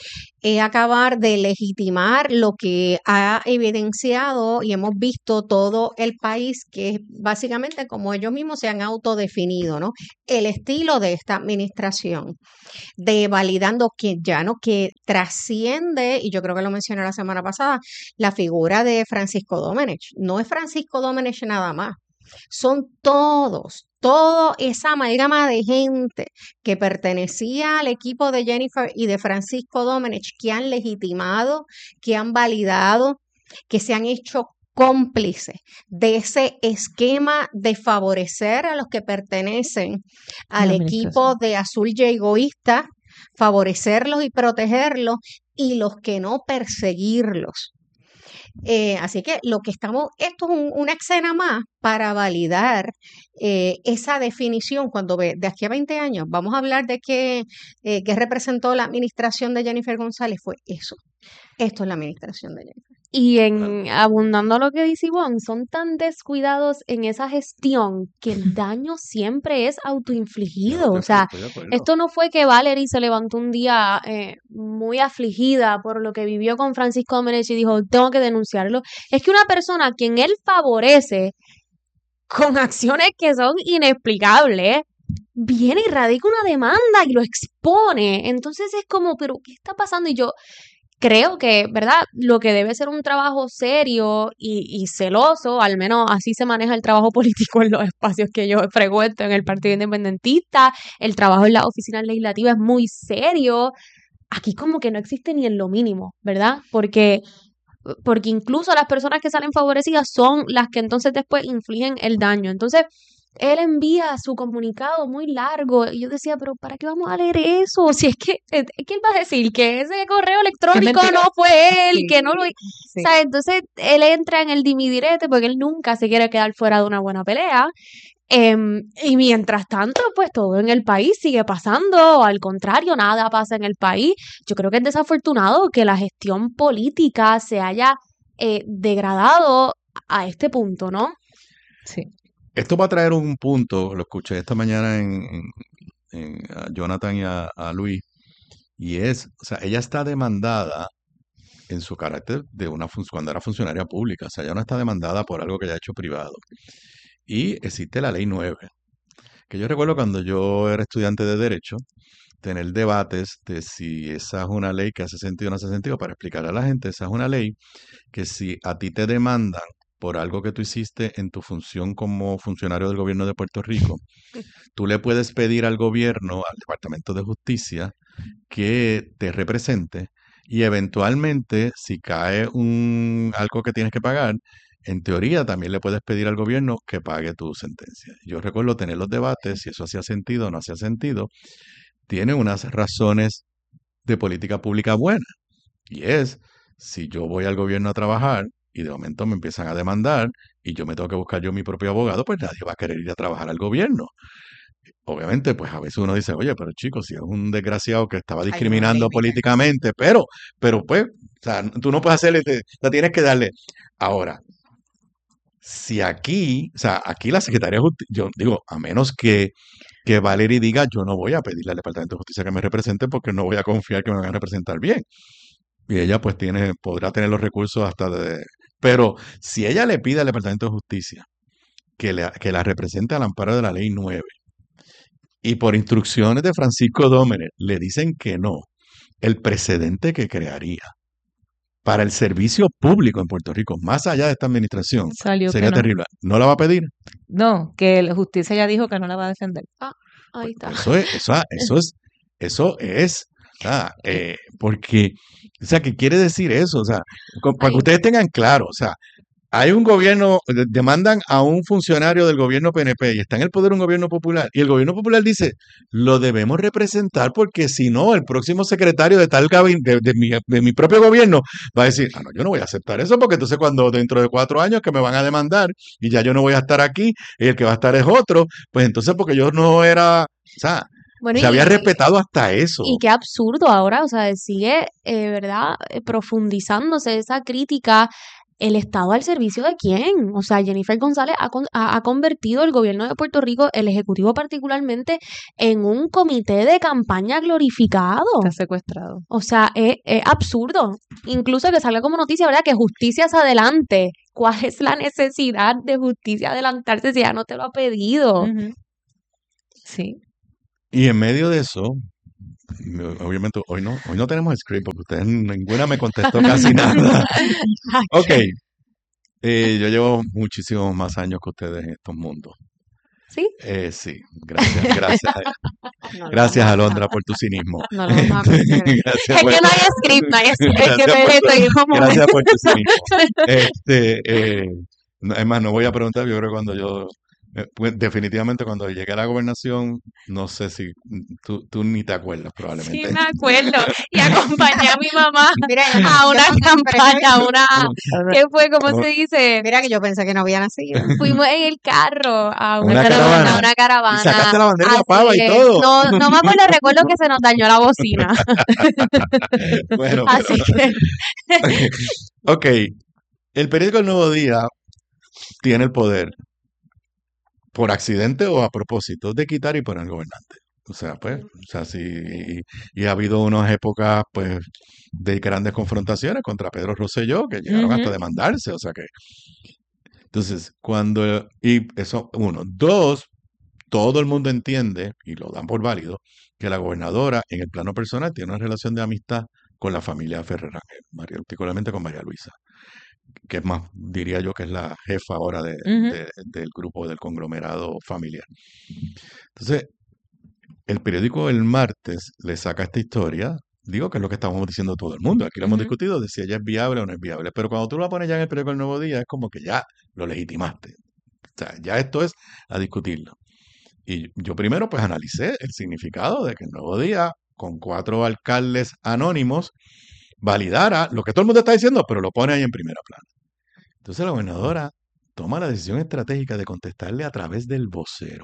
es acabar de legitimar lo que ha evidenciado y hemos visto todo el país, que es básicamente como ellos mismos se han autodefinido, ¿no? El estilo de esta administración, de validando que ya no, que trasciende, y yo creo que lo mencioné la semana pasada, la figura de Francisco Domenech. No es Francisco Domenech nada más. Son todos, toda esa amalgama de gente que pertenecía al equipo de Jennifer y de Francisco Domenech, que han legitimado, que han validado, que se han hecho cómplices de ese esquema de favorecer a los que pertenecen al equipo de Azul y Egoísta, favorecerlos y protegerlos, y los que no, perseguirlos. Eh, así que lo que estamos, esto es un, una escena más para validar eh, esa definición. Cuando ve, de aquí a veinte años vamos a hablar de qué eh, qué representó la administración de Jennifer González, fue eso. Esto es la administración de Jennifer. Y en abundando lo que dice Ivonne, son tan descuidados en esa gestión que el daño siempre es autoinfligido. O sea, esto no fue que Valerie se levantó un día eh, muy afligida por lo que vivió con Francisco Domenech y dijo, tengo que denunciarlo. Es que una persona a quien él favorece con acciones que son inexplicables, viene y radica una demanda y lo expone. Entonces es como, pero ¿qué está pasando? Y yo creo que, ¿verdad? Lo que debe ser un trabajo serio y, y celoso, al menos así se maneja el trabajo político en los espacios que yo frecuento en el Partido Independentista, el trabajo en las oficinas legislativas es muy serio. Aquí como que no existe ni en lo mínimo, ¿verdad? Porque, porque incluso las personas que salen favorecidas son las que entonces después infligen el daño. Entonces, él envía su comunicado muy largo y yo decía, pero ¿para qué vamos a leer eso? Si es que, es que él va a decir que ese correo electrónico no fue él, sí, que no lo... Sí. O sea, entonces él entra en el dimidirete porque él nunca se quiere quedar fuera de una buena pelea. Eh, y mientras tanto, pues todo en el país sigue pasando, al contrario, nada pasa en el país. Yo creo que es desafortunado que la gestión política se haya eh, degradado a este punto, ¿no? Sí. Esto va a traer un punto, lo escuché esta mañana en, en, en a Jonathan y a, a Luis, y es, o sea, ella está demandada en su carácter de una fun- cuando era funcionaria pública, o sea, ella no está demandada por algo que ella ha hecho privado. Y existe la ley nueve, que yo recuerdo cuando yo era estudiante de Derecho, tener debates de si esa es una ley que hace sentido o no hace sentido, para explicarle a la gente, esa es una ley que si a ti te demandan por algo que tú hiciste en tu función como funcionario del gobierno de Puerto Rico, tú le puedes pedir al gobierno, al Departamento de Justicia, que te represente y eventualmente, si cae un algo que tienes que pagar, en teoría también le puedes pedir al gobierno que pague tu sentencia. Yo recuerdo tener los debates, si eso hacía sentido o no hacía sentido. Tiene unas razones de política pública buenas, y es, si yo voy al gobierno a trabajar y de momento me empiezan a demandar y yo me tengo que buscar yo mi propio abogado, pues nadie va a querer ir a trabajar al gobierno. Obviamente, pues a veces uno dice, oye, pero chicos, si es un desgraciado que estaba discriminando políticamente, pero, pero pues, o sea, tú no puedes hacerle, te, la tienes que darle. Ahora, si aquí, o sea, aquí la Secretaría de Justicia, yo digo, a menos que, que Valerie diga, yo no voy a pedirle al Departamento de Justicia que me represente porque no voy a confiar que me van a representar bien. Y ella pues tiene, podrá tener los recursos hasta de... Pero si ella le pide al Departamento de Justicia que, le, que la represente al amparo de la Ley nueve, y por instrucciones de Francisco Domenech le dicen que no, el precedente que crearía para el servicio público en Puerto Rico, más allá de esta administración, Salió sería que no. terrible. ¿No la va a pedir? No, que la justicia ya dijo que no la va a defender. Ah, ahí está. Eso es, eso, eso es, eso es, o sea, eh, porque, o sea, ¿qué quiere decir eso? O sea, con- para que ustedes tengan claro, o sea, hay un gobierno, de- demandan a un funcionario del gobierno P N P y está en el poder un gobierno popular. Y el gobierno popular dice, lo debemos representar porque si no, el próximo secretario de tal gabi- de, de mi, de mi propio gobierno va a decir, ah, no, yo no voy a aceptar eso porque entonces cuando dentro de cuatro años que me van a demandar y ya yo no voy a estar aquí y el que va a estar es otro, pues entonces porque yo no era, o sea, Bueno, se había y, respetado hasta eso. y qué absurdo ahora, o sea, sigue, eh, ¿verdad?, eh, profundizándose esa crítica. ¿El Estado al servicio de quién? O sea, Jennifer González ha, con- ha, ha convertido el gobierno de Puerto Rico, el Ejecutivo particularmente, en un comité de campaña glorificado. Está secuestrado. O sea, es, es absurdo. Incluso que salga como noticia, ¿verdad? Que justicia se adelante. ¿Cuál es la necesidad de justicia adelantarse si ya no te lo ha pedido? Ujú. Sí. Y en medio de eso, no, obviamente hoy no, hoy no tenemos script porque ustedes ninguna me contestó casi nada. Ok, eh, yo llevo muchísimos más años que ustedes en estos mundos. ¿Sí? Eh, sí, gracias, gracias. No lo Gracias, vamos a- Alondra, por tu cinismo. No lo vamos a considerar. Gracias Es por, que no hay script, no hay script. Es que gracias me por tu, estoy como... gracias por tu cinismo. Este, eh, no, es más, no voy a preguntar, yo creo que cuando yo, eh, pues, definitivamente cuando llegué a la gobernación, no sé si mm, tú, tú ni te acuerdas Sí, probablemente. me acuerdo. Y acompañé a mi mamá Mira, yo, a yo una siempre- campaña, a una... ¿Qué fue? ¿Cómo No, se dice? Mira que yo pensé que no había nacido. Fuimos en el carro a una una caravana, caravana. a una Y caravana. sacaste la bandera y la Así pava y es. todo. No, no me acuerdo, recuerdo que se nos dañó la bocina. Bueno, Así pero, que, ok, el periódico El Nuevo Día tiene el poder, por accidente o a propósito, de quitar y poner gobernante. O sea, pues, o sea, sí, y, y ha habido unas épocas, pues, de grandes confrontaciones contra Pedro Rosselló que llegaron hasta ujú, demandarse, o sea que, entonces, cuando, y eso, uno, dos, todo el mundo entiende, y lo dan por válido, que la gobernadora, en el plano personal, tiene una relación de amistad con la familia Ferrer Ángel, María- particularmente con María Luisa, que es más, diría yo que es la jefa ahora de, Ujú. de- del grupo, del conglomerado familiar. Entonces, el periódico el martes le saca esta historia, digo que es lo que estamos diciendo todo el mundo, aquí lo hemos Ujú. discutido de si ella es viable o no es viable, pero cuando tú la pones ya en el periódico El Nuevo Día, es como que ya lo legitimaste. O sea, ya esto es a discutirlo. Y yo primero pues analicé el significado de que el Nuevo Día, con cuatro alcaldes anónimos, validara lo que todo el mundo está diciendo, pero lo pone ahí en primera plana. Entonces la gobernadora toma la decisión estratégica de contestarle a través del vocero.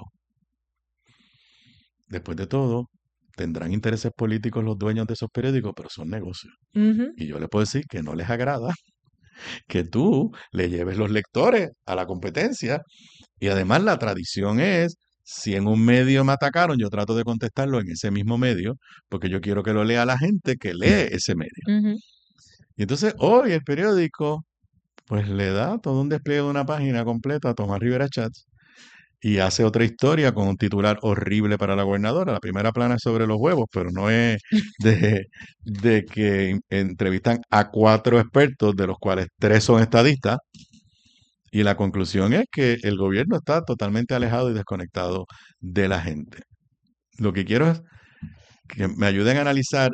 Después de todo, tendrán intereses políticos los dueños de esos periódicos, pero son negocios. Ujú. Y yo les puedo decir que no les agrada que tú le lleves los lectores a la competencia. Y además la tradición es, si en un medio me atacaron, yo trato de contestarlo en ese mismo medio, porque yo quiero que lo lea la gente que lee ese medio. Ujú. Y entonces hoy el periódico, pues le da todo un despliegue de una página completa a Tomás Rivera Chats y hace otra historia con un titular horrible para la gobernadora. La primera plana es sobre los huevos, pero no es de, de que entrevistan a cuatro expertos, de los cuales tres son estadistas, y la conclusión es que el gobierno está totalmente alejado y desconectado de la gente. Lo que quiero es que me ayuden a analizar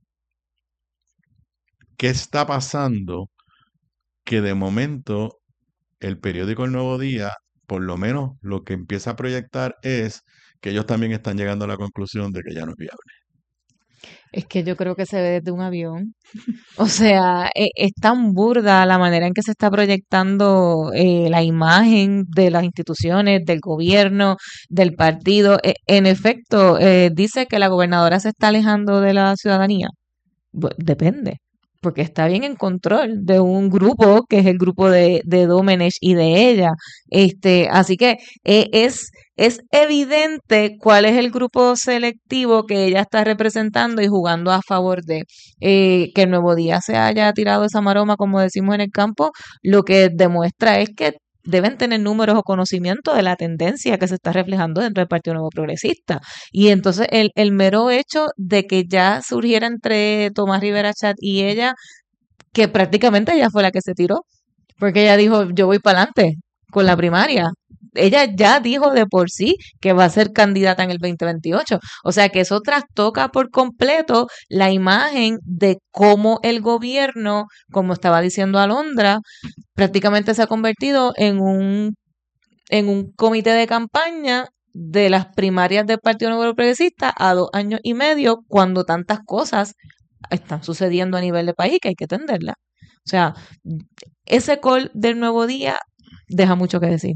qué está pasando, que de momento el periódico El Nuevo Día, por lo menos lo que empieza a proyectar es que ellos también están llegando a la conclusión de que ya no es viable. Es que yo creo que se ve desde un avión. O sea, e- es tan burda la manera en que se está proyectando eh, la imagen de las instituciones, del gobierno, del partido. E- en efecto, eh, dice que la gobernadora se está alejando de la ciudadanía. Bu- Depende, porque está bien en control de un grupo que es el grupo de, de Domenech y de ella. Este, así que eh, es, es evidente cuál es el grupo selectivo que ella está representando y jugando a favor de eh, que el Nuevo Día se haya tirado esa maroma, como decimos en el campo, lo que demuestra es que deben tener números o conocimiento de la tendencia que se está reflejando dentro del Partido Nuevo Progresista. Y entonces el, el mero hecho de que ya surgiera entre Tomás Rivera Chat y ella, que prácticamente ella fue la que se tiró, porque ella dijo, yo voy para adelante con la primaria. ella ya dijo de por sí que va a ser candidata en el veinte veintiocho. O sea que eso trastoca por completo la imagen de cómo el gobierno, como estaba diciendo Alondra, prácticamente se ha convertido en un, en un comité de campaña de las primarias del Partido Nuevo Progresista a dos años y medio, cuando tantas cosas están sucediendo a nivel de país que hay que atenderlas. O sea, ese call del Nuevo Día deja mucho que decir.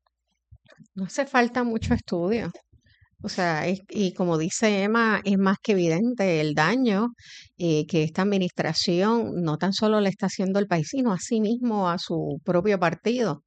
No hace falta mucho estudio. O sea, es- y como dice Emma, es más que evidente el daño eh, que esta administración no tan solo le está haciendo al país, sino a sí mismo, a su propio partido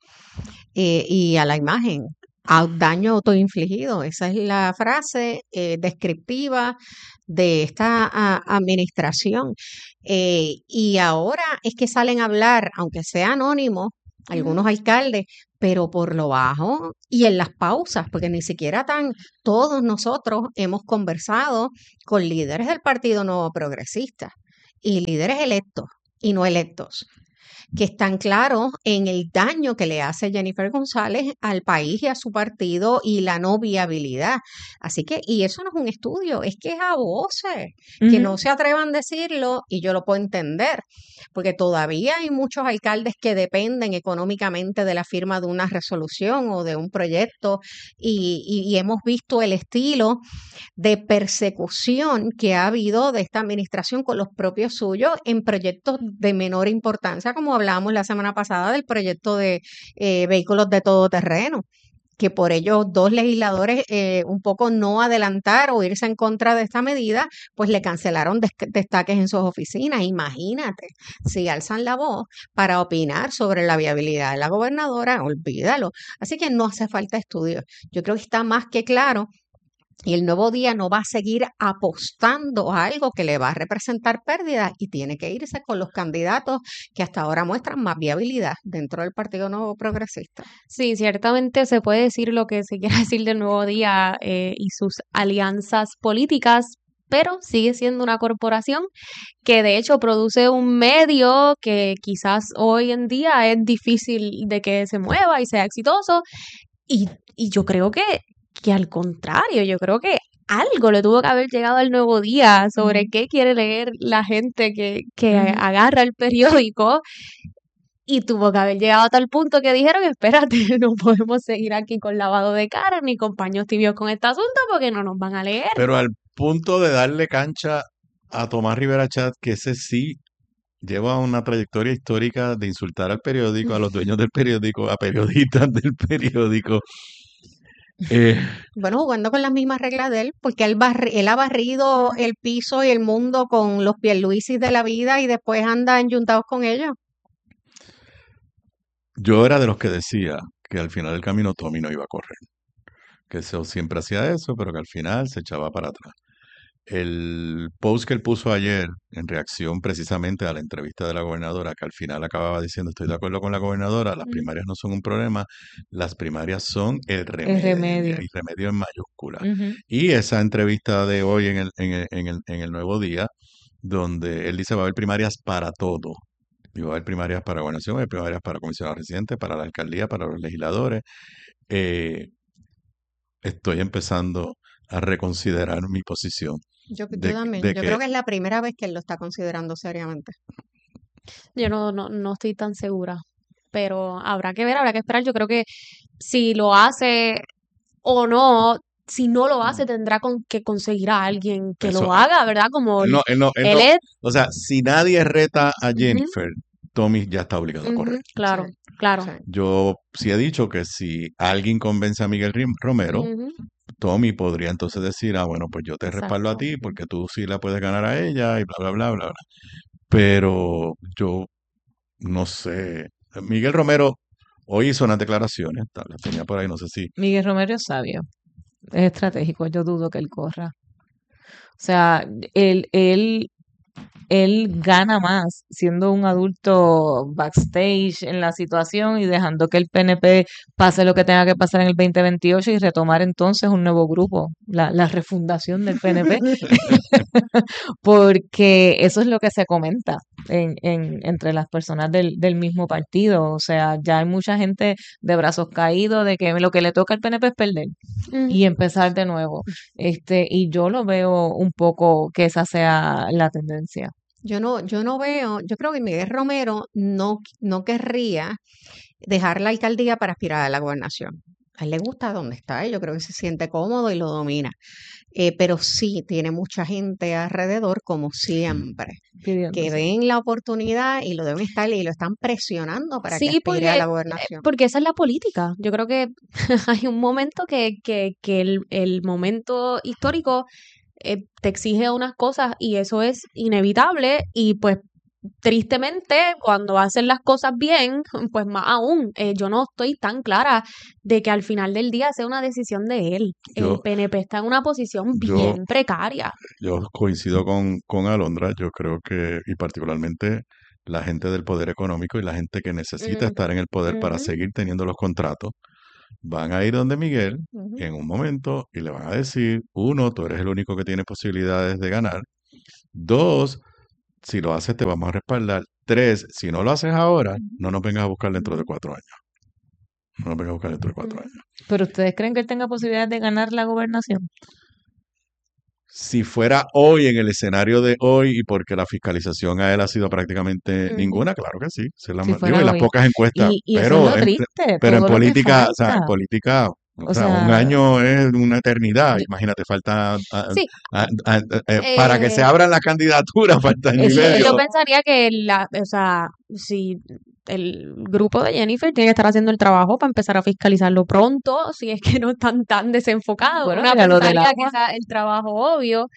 eh, y a la imagen. A daño autoinfligido. Esa es la frase eh, descriptiva de esta a- administración. Eh, y ahora es que salen a hablar, aunque sea anónimo, algunos alcaldes, pero por lo bajo y en las pausas, porque ni siquiera tan todos nosotros hemos conversado con líderes del Partido Nuevo Progresista y líderes electos y no electos, que están claros en el daño que le hace Jennifer González al país y a su partido y la no viabilidad. Así que, y eso no es un estudio, es que es a voces, que Ujú. no se atrevan a decirlo y yo lo puedo entender, porque todavía hay muchos alcaldes que dependen económicamente de la firma de una resolución o de un proyecto y, y- y hemos visto el estilo de persecución que ha habido de esta administración con los propios suyos en proyectos de menor importancia, como hablábamos la semana pasada del proyecto de eh, vehículos de todo terreno, que por ellos dos legisladores eh, un poco no adelantar o irse en contra de esta medida, pues le cancelaron des- destaques en sus oficinas. Imagínate, si alzan la voz para opinar sobre la viabilidad de la gobernadora, olvídalo. Así que no hace falta estudios. Yo creo que está más que claro. Y el Nuevo Día no va a seguir apostando a algo que le va a representar pérdidas y tiene que irse con los candidatos que hasta ahora muestran más viabilidad dentro del Partido Nuevo Progresista. Sí, ciertamente se puede decir lo que se quiera decir del Nuevo Día eh, y sus alianzas políticas, pero sigue siendo una corporación que de hecho produce un medio que quizás hoy en día es difícil de que se mueva y sea exitoso. Y, y yo creo que, que al contrario, yo creo que algo le tuvo que haber llegado al Nuevo Día sobre Ujú. qué quiere leer la gente que, que Ujú. agarra el periódico. Y tuvo que haber llegado a tal punto que dijeron, espérate, no podemos seguir aquí con lavado de cara ni con paños tibios con este asunto porque no nos van a leer. Pero al punto de darle cancha a Tomás Rivera Chat, que ese sí lleva una trayectoria histórica de insultar al periódico, a los dueños del periódico, a periodistas del periódico. Eh, Bueno, jugando con las mismas reglas de él, porque él, barri- él ha barrido el piso y el mundo con los Pierluisis de la vida y después anda enyuntados con ellos. yo era de los que decía que al final del camino Tommy no iba a correr, que eso siempre hacía eso, pero que al final se echaba para atrás. El post que él puso ayer en reacción precisamente a la entrevista de la gobernadora, que al final acababa diciendo, estoy de acuerdo con la gobernadora, las Ujú. primarias no son un problema, las primarias son el El remedio, remedio. y remedio en mayúscula. Ujú. Y esa entrevista de hoy en el, en el, en el, en el Nuevo Día, donde él dice va a haber primarias para todo. Y va a haber primarias para gobernación, va a haber primarias para comisionados residentes, para la alcaldía, para los legisladores. Eh, estoy empezando a reconsiderar mi posición Yo, yo de, también, de yo que creo que es la primera vez que él lo está considerando seriamente. Yo no, no, no estoy tan segura, pero habrá que ver, habrá que esperar. Yo creo que si lo hace o no, si no lo hace, tendrá con, que conseguir a alguien que eso, lo haga, ¿verdad? Como él no, él no, él él no, es. o sea, si nadie reta a Ujú, Jennifer, Tommy ya está obligado a ujú, correr. claro, Sí, claro. sí. Yo sí he dicho que si alguien convence a Miguel Rim- Romero, Ujú, Tommy podría entonces decir, ah, bueno, pues yo te respaldo a exacto. ti porque tú sí la puedes ganar a ella y bla, bla, bla, bla, bla. Pero yo no sé. Miguel Romero hoy hizo unas declaraciones, ta- las tenía por ahí, no sé si. Miguel Romero es sabio, es estratégico, yo dudo que él corra. O sea, él, él él gana más siendo un adulto backstage en la situación y dejando que el P N P pase lo que tenga que pasar en el veinte veintiocho y retomar entonces un nuevo grupo, la, la refundación del P N P, porque eso es lo que se comenta en, en, entre las personas del, del mismo partido. O sea, ya hay mucha gente de brazos caídos de que lo que le toca al P N P es perder Mm. y empezar de nuevo. Este, y yo lo veo un poco que esa sea la tendencia. Yo no, yo no veo, yo creo que Miguel Romero no, no querría dejar la alcaldía para aspirar a la gobernación. A él le gusta donde está, yo creo que se siente cómodo y lo domina. Eh, pero sí tiene mucha gente alrededor, como siempre, que Pidiéndose. ven la oportunidad y lo deben estar y lo están presionando para que Sí, aspire porque, a la eh, gobernación. porque esa es la política. Yo creo que hay un momento que, que, que el, el momento histórico eh, te exige unas cosas y eso es inevitable y pues tristemente cuando hacen las cosas bien, pues más aún, eh, yo no estoy tan clara de que al final del día sea una decisión de él. El Yo, P N P está en una posición yo, bien precaria. yo coincido con, con Alondra, yo creo que, y particularmente la gente del poder económico y la gente que necesita Mm, estar en el poder para ujú, seguir teniendo los contratos, van a ir donde Miguel ujú. en un momento y le van a decir, uno, tú eres el único que tiene posibilidades de ganar. Dos, si lo haces te vamos a respaldar. Tres, si no lo haces ahora, no nos vengas a buscar dentro de cuatro años. No nos vengas a buscar dentro de cuatro años. ¿Pero ustedes creen que él tenga posibilidades de ganar la gobernación? Si fuera hoy en el escenario de hoy y porque la fiscalización a él ha sido prácticamente Ujú. ninguna, claro que sí. Se la, Si digo, y fuera las hoy. pocas encuestas, Y, y eso es pero lo en, triste, pero en todo lo que política, o sea, en falta. política, o O sea, un sea, año es una eternidad. yo- Imagínate, falta ah, Sí, ah, ah, eh, para que se eh, abran las candidaturas, falta año y eso, yo, medio. yo eso, pensaría que la, o sea, si el grupo de Jennifer tiene que estar haciendo el trabajo para empezar a fiscalizarlo pronto, si es que no están tan desenfocados. bueno, Una mira lo del pensaría que agua. esa es el trabajo obvio,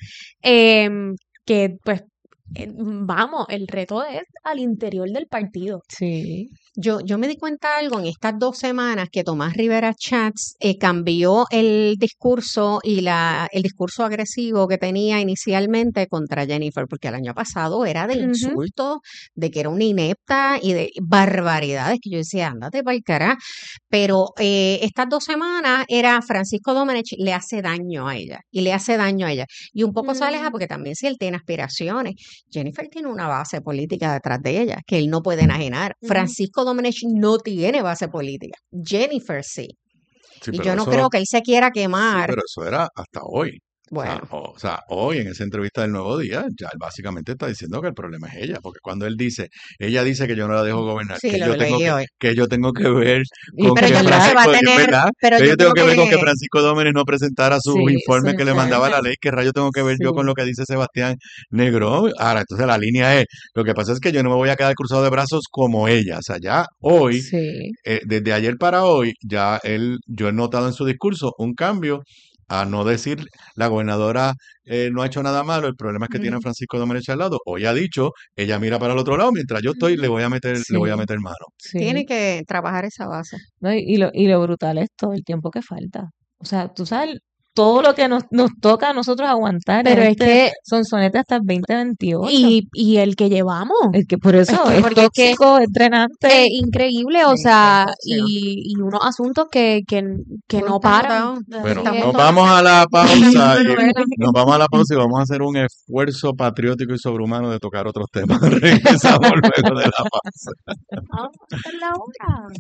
em, que pues eh, vamos, el reto es al interior del partido. Sí. Yo, yo me di cuenta algo en estas dos semanas que Tomás Rivera Chats eh, cambió el discurso y la, el discurso agresivo que tenía inicialmente contra Jennifer, porque el año pasado era de Ujú. insultos, de que era una inepta y de barbaridades que yo decía, ándate para el carajo. Pero eh, estas dos semanas era Francisco Domenech le hace daño a ella y le hace daño a ella. Y un poco se aleja Mm, porque también si él tiene aspiraciones, Jennifer tiene una base política detrás de ella que él no puede enajenar. ujú. Francisco Domenech no tiene base política. Jennifer sí. Sí, Y pero yo no eso creo lo, que él se quiera sí, quemar. pero eso era hasta hoy. O sea, Bueno, o, o sea, hoy en esa entrevista del Nuevo Día, ya él básicamente está diciendo que el problema es ella, porque cuando él dice, ella dice que yo no la dejo gobernar, sí, que lo yo tengo leí que, hoy. que yo tengo que ver Y con Pero que yo creo que presentar. va a Francisco, es tener, verdad, pero que yo yo tengo creo que ver con que que, Francisco Dómenes no presentara sus Sí, su informes que le mandaba informe. la ley, ¿qué rayo tengo que ver yo con Sí. lo que dice Sebastián Negrón? Ahora, entonces la línea es, lo que pasa es que yo no me voy a quedar cruzado de brazos como ella, o sea, ya hoy, Sí. eh, desde ayer para hoy, ya él, yo he notado en su discurso un cambio a no decir la gobernadora eh, no ha hecho nada malo, el problema es que tiene a ujú, Francisco Domenech al lado. Hoy ha dicho, ella mira para el otro lado, mientras yo estoy, ujú, le voy a meter, le voy a Sí. meter mano. tiene Sí. que trabajar esa base. No, y, y lo, y lo brutal es todo el tiempo que falta. O sea, tú sabes todo lo que nos, nos toca a nosotros aguantar en Pero es este que, sonsonete hasta el veinte veintiocho. y, y el que llevamos, Es que por es eso que es porque es que tóxico, es drenante. eh, increíble, o Sí, sea, bien tóxico. y, y unos asuntos que, que, que Uno no está paran. agotado. Bueno, Así nos es. vamos a la pausa y Novela. nos vamos a la pausa y vamos a hacer un esfuerzo patriótico y sobrehumano de tocar otros temas. Regresamos luego de la pausa. Vamos a hacer la hora.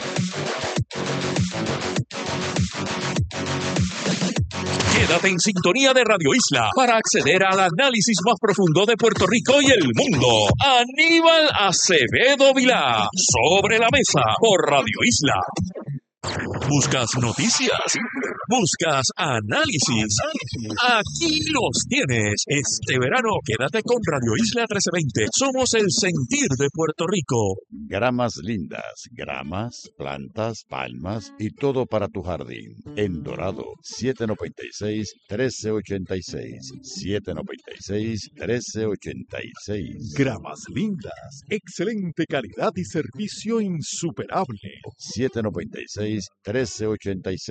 Quédate en sintonía de Radio Isla para acceder al análisis más profundo de Puerto Rico y el mundo. Aníbal Acevedo Vilá, Sobre la Mesa, por Radio Isla. ¿Buscas noticias? ¿Buscas análisis? Aquí los tienes. Este verano quédate con Radio Isla trece veinte. Somos el sentir de Puerto Rico. Gramas lindas, gramas, plantas, palmas y todo para tu jardín. En Dorado, siete noventa y seis, trece ochenta y seis. siete noventa y seis, trece ochenta y seis. Gramas lindas, excelente calidad y servicio insuperable. siete noventa y seis, trece ochenta y seis.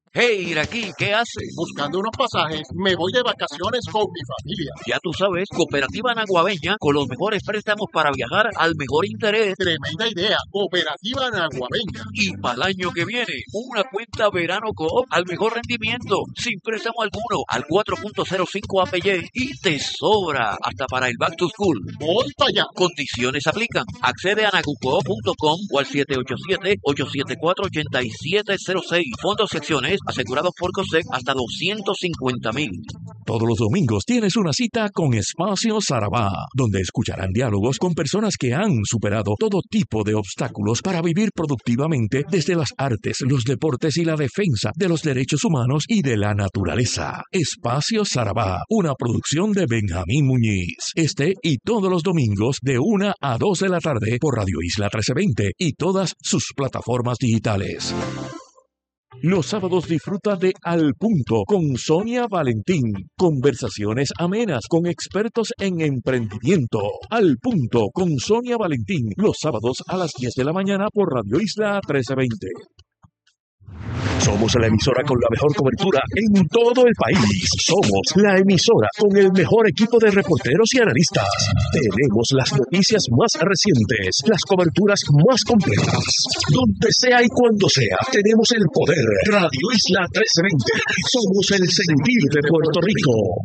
Hey, Iraquí, ¿qué haces? Buscando unos pasajes, me voy de vacaciones con mi familia. Ya tú sabes, Cooperativa Naguabeña, con los mejores préstamos para viajar al mejor interés. Tremenda idea, Cooperativa Naguabeña. Y para el año que viene, una cuenta Verano Coop al mejor rendimiento, sin préstamo alguno, al cuatro punto cero cinco A P Y y te sobra hasta para el Back to School. Voy para allá. Condiciones aplican. Accede a nagucoop punto com o al siete ocho siete, ocho siete cuatro, ocho siete cero seis. Fondos secciones asegurados por COSEC hasta doscientos cincuenta mil. Todos los domingos tienes una cita con Espacio Sarabá, donde escucharán diálogos con personas que han superado todo tipo de obstáculos para vivir productivamente desde las artes, los deportes y la defensa de los derechos humanos y de la naturaleza. Espacio Sarabá, una producción de Benjamín Muñiz. Este y todos los domingos de una a dos de la tarde por Radio Isla trece veinte y todas sus plataformas digitales. Los sábados disfruta de Al Punto con Sonia Valentín. Conversaciones amenas con expertos en emprendimiento. Al Punto con Sonia Valentín. Los sábados a las diez de la mañana por Radio Isla trece veinte. Somos la emisora con la mejor cobertura en todo el país. Somos la emisora con el mejor equipo de reporteros y analistas. Tenemos las noticias más recientes, las coberturas más completas. Donde sea y cuando sea, tenemos el poder. Radio Isla trece veinte. Somos el sentir de Puerto Rico.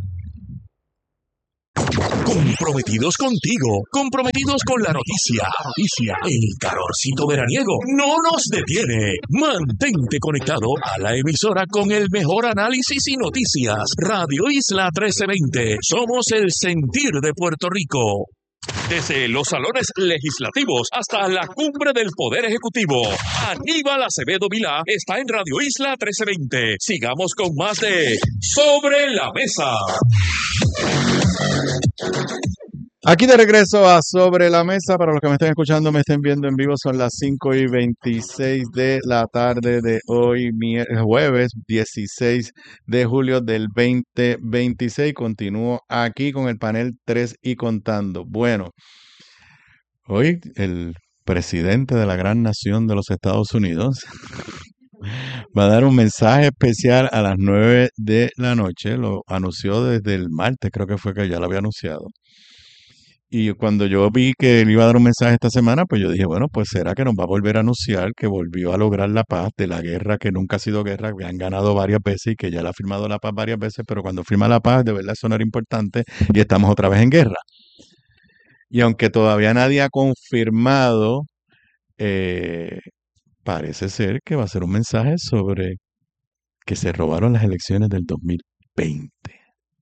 Comprometidos contigo, comprometidos con la noticia. Noticia, el calorcito veraniego no nos detiene. Mantente conectado a la emisora con el mejor análisis y noticias. Radio Isla trece veinte. Somos el sentir de Puerto Rico. Desde los salones legislativos hasta la cumbre del Poder Ejecutivo, Aníbal Acevedo Vilá está en Radio Isla trece veinte. Sigamos con más de Sobre la Mesa. Aquí de regreso a Sobre la Mesa. Para los que me estén escuchando, me estén viendo en vivo, son las cinco y veintiséis de la tarde de hoy, jueves dieciséis de julio del veinte veintiséis. Continúo aquí con el panel tres y contando. Bueno, hoy el presidente de la gran nación de los Estados Unidos va a dar un mensaje especial a las nueve de la noche. Lo anunció desde el martes, creo que fue que ya lo había anunciado. Y cuando yo vi que él iba a dar un mensaje esta semana, pues yo dije, bueno, pues será que nos va a volver a anunciar que volvió a lograr la paz de la guerra que nunca ha sido guerra, que han ganado varias veces y que ya le ha firmado la paz varias veces, pero cuando firma la paz, de verdad eso no era importante y estamos otra vez en guerra. Y aunque todavía nadie ha confirmado, eh, parece ser que va a ser un mensaje sobre que se robaron las elecciones del dos mil veinte.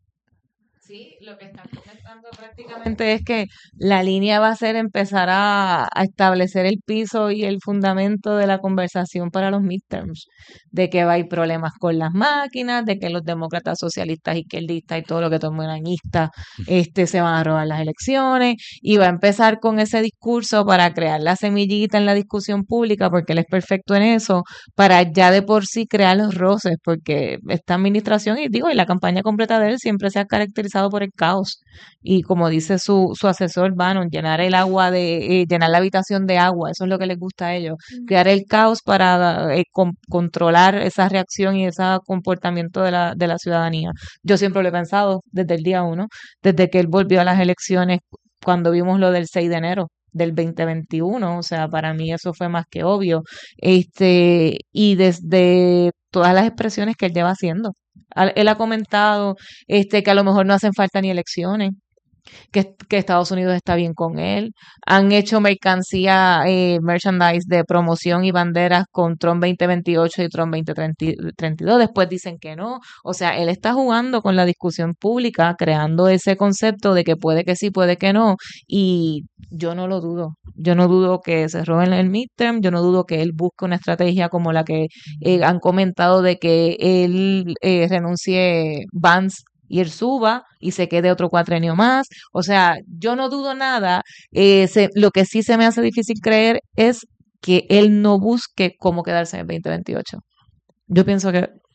Sí, lo que están comentando prácticamente es que la línea va a ser empezar a, a establecer el piso y el fundamento de la conversación para los midterms, de que va a haber problemas con las máquinas, de que los demócratas, socialistas, izquierdistas y todo lo que tomen añistas este, se van a robar las elecciones, y va a empezar con ese discurso para crear la semillita en la discusión pública, porque él es perfecto en eso, para ya de por sí crear los roces, porque esta administración, y digo, y la campaña completa de él siempre se ha caracterizado por el caos, y como dice su, su asesor Bannon, llenar el agua de, eh, llenar la habitación de agua, eso es lo que les gusta a ellos, mm. crear el caos para eh, con, controlar esa reacción y ese comportamiento de la, de la ciudadanía. Yo siempre lo he pensado desde el día uno, desde que él volvió a las elecciones, cuando vimos lo del seis de enero del veinte veintiuno, o sea, para mí eso fue más que obvio, este, y desde todas las expresiones que él lleva haciendo. Él ha comentado este, que a lo mejor no hacen falta ni elecciones, que, que Estados Unidos está bien con él. Han hecho mercancía, eh, merchandise de promoción y banderas con Trump veinte veintiocho y Trump veinte treinta y dos. Después dicen que no. O sea, él está jugando con la discusión pública, creando ese concepto de que puede que sí, puede que no. Y yo no lo dudo. Yo no dudo que se roben el midterm. Yo no dudo que él busque una estrategia como la que eh, han comentado de que él eh, renuncie Vance y él suba y se quede otro cuatrenio más. O sea, yo no dudo nada. Eh, se, lo que sí se me hace difícil creer es que él no busque cómo quedarse en el veinte veintiocho. Yo pienso que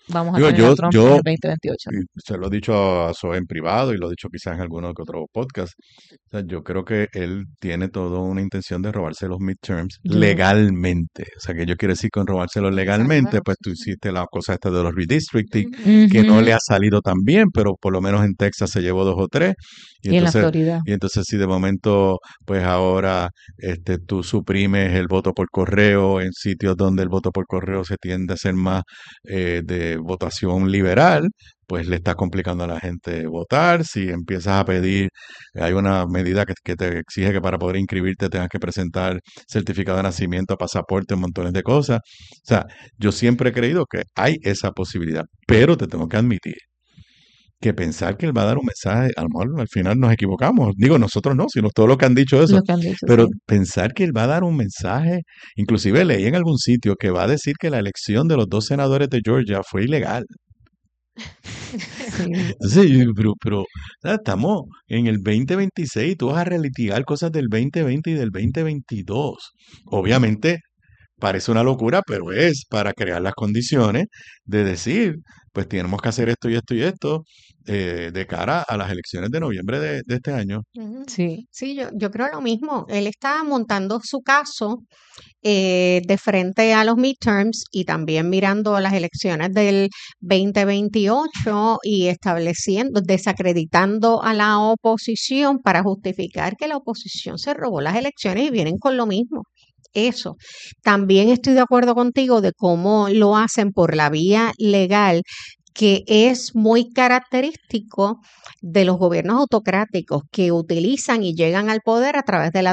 vamos a Digo, tener a yo, Trump en yo el veinte veintiocho. y se lo he dicho a Zoe en privado y lo he dicho quizás en alguno que otro podcast. O sea, yo creo que él tiene toda una intención de robarse los midterms Yo- legalmente. O sea, que yo quiero decir con robárselos legalmente, pues tú hiciste la cosa esta de los redistricting, que no le Ujú. ha salido tan bien, pero por lo menos en Texas se llevó dos o tres. Y Y en la entonces, Florida. y entonces si de momento, pues ahora este, tú suprimes el voto por correo en sitios donde el voto por correo se tiende a ser más eh, de votación liberal, pues le estás complicando a la gente votar. Si empiezas a pedir, hay una medida que, que te exige que para poder inscribirte tengas que presentar certificado de nacimiento, pasaporte, montones de cosas. O sea, yo siempre he creído que hay esa posibilidad, pero te tengo que admitir que pensar que él va a dar un mensaje, a lo mejor al final nos equivocamos. Digo, nosotros no, sino todos los que han dicho eso. Lo que han dicho, Pero sí. pensar que él va a dar un mensaje, inclusive leí en algún sitio que va a decir que la elección de los dos senadores de Georgia fue ilegal. Sí. Entonces, yo digo, pero, pero, o sea, estamos en el veinte veintiséis y tú vas a relitigar cosas del veinte veinte y del veinte veintidós. Obviamente parece una locura, pero es para crear las condiciones de decir, pues tenemos que hacer esto y esto y esto eh, de cara a las elecciones de noviembre de, de este año. Ujú. Sí. Sí, yo, yo creo lo mismo. Él está montando su caso eh, de frente a los midterms y también mirando las elecciones del veinte veintiocho y estableciendo, desacreditando a la oposición para justificar que la oposición se robó las elecciones y vienen con lo mismo. Eso. También estoy de acuerdo contigo de cómo lo hacen por la vía legal, que es muy característico de los gobiernos autocráticos que utilizan y llegan al poder a través de la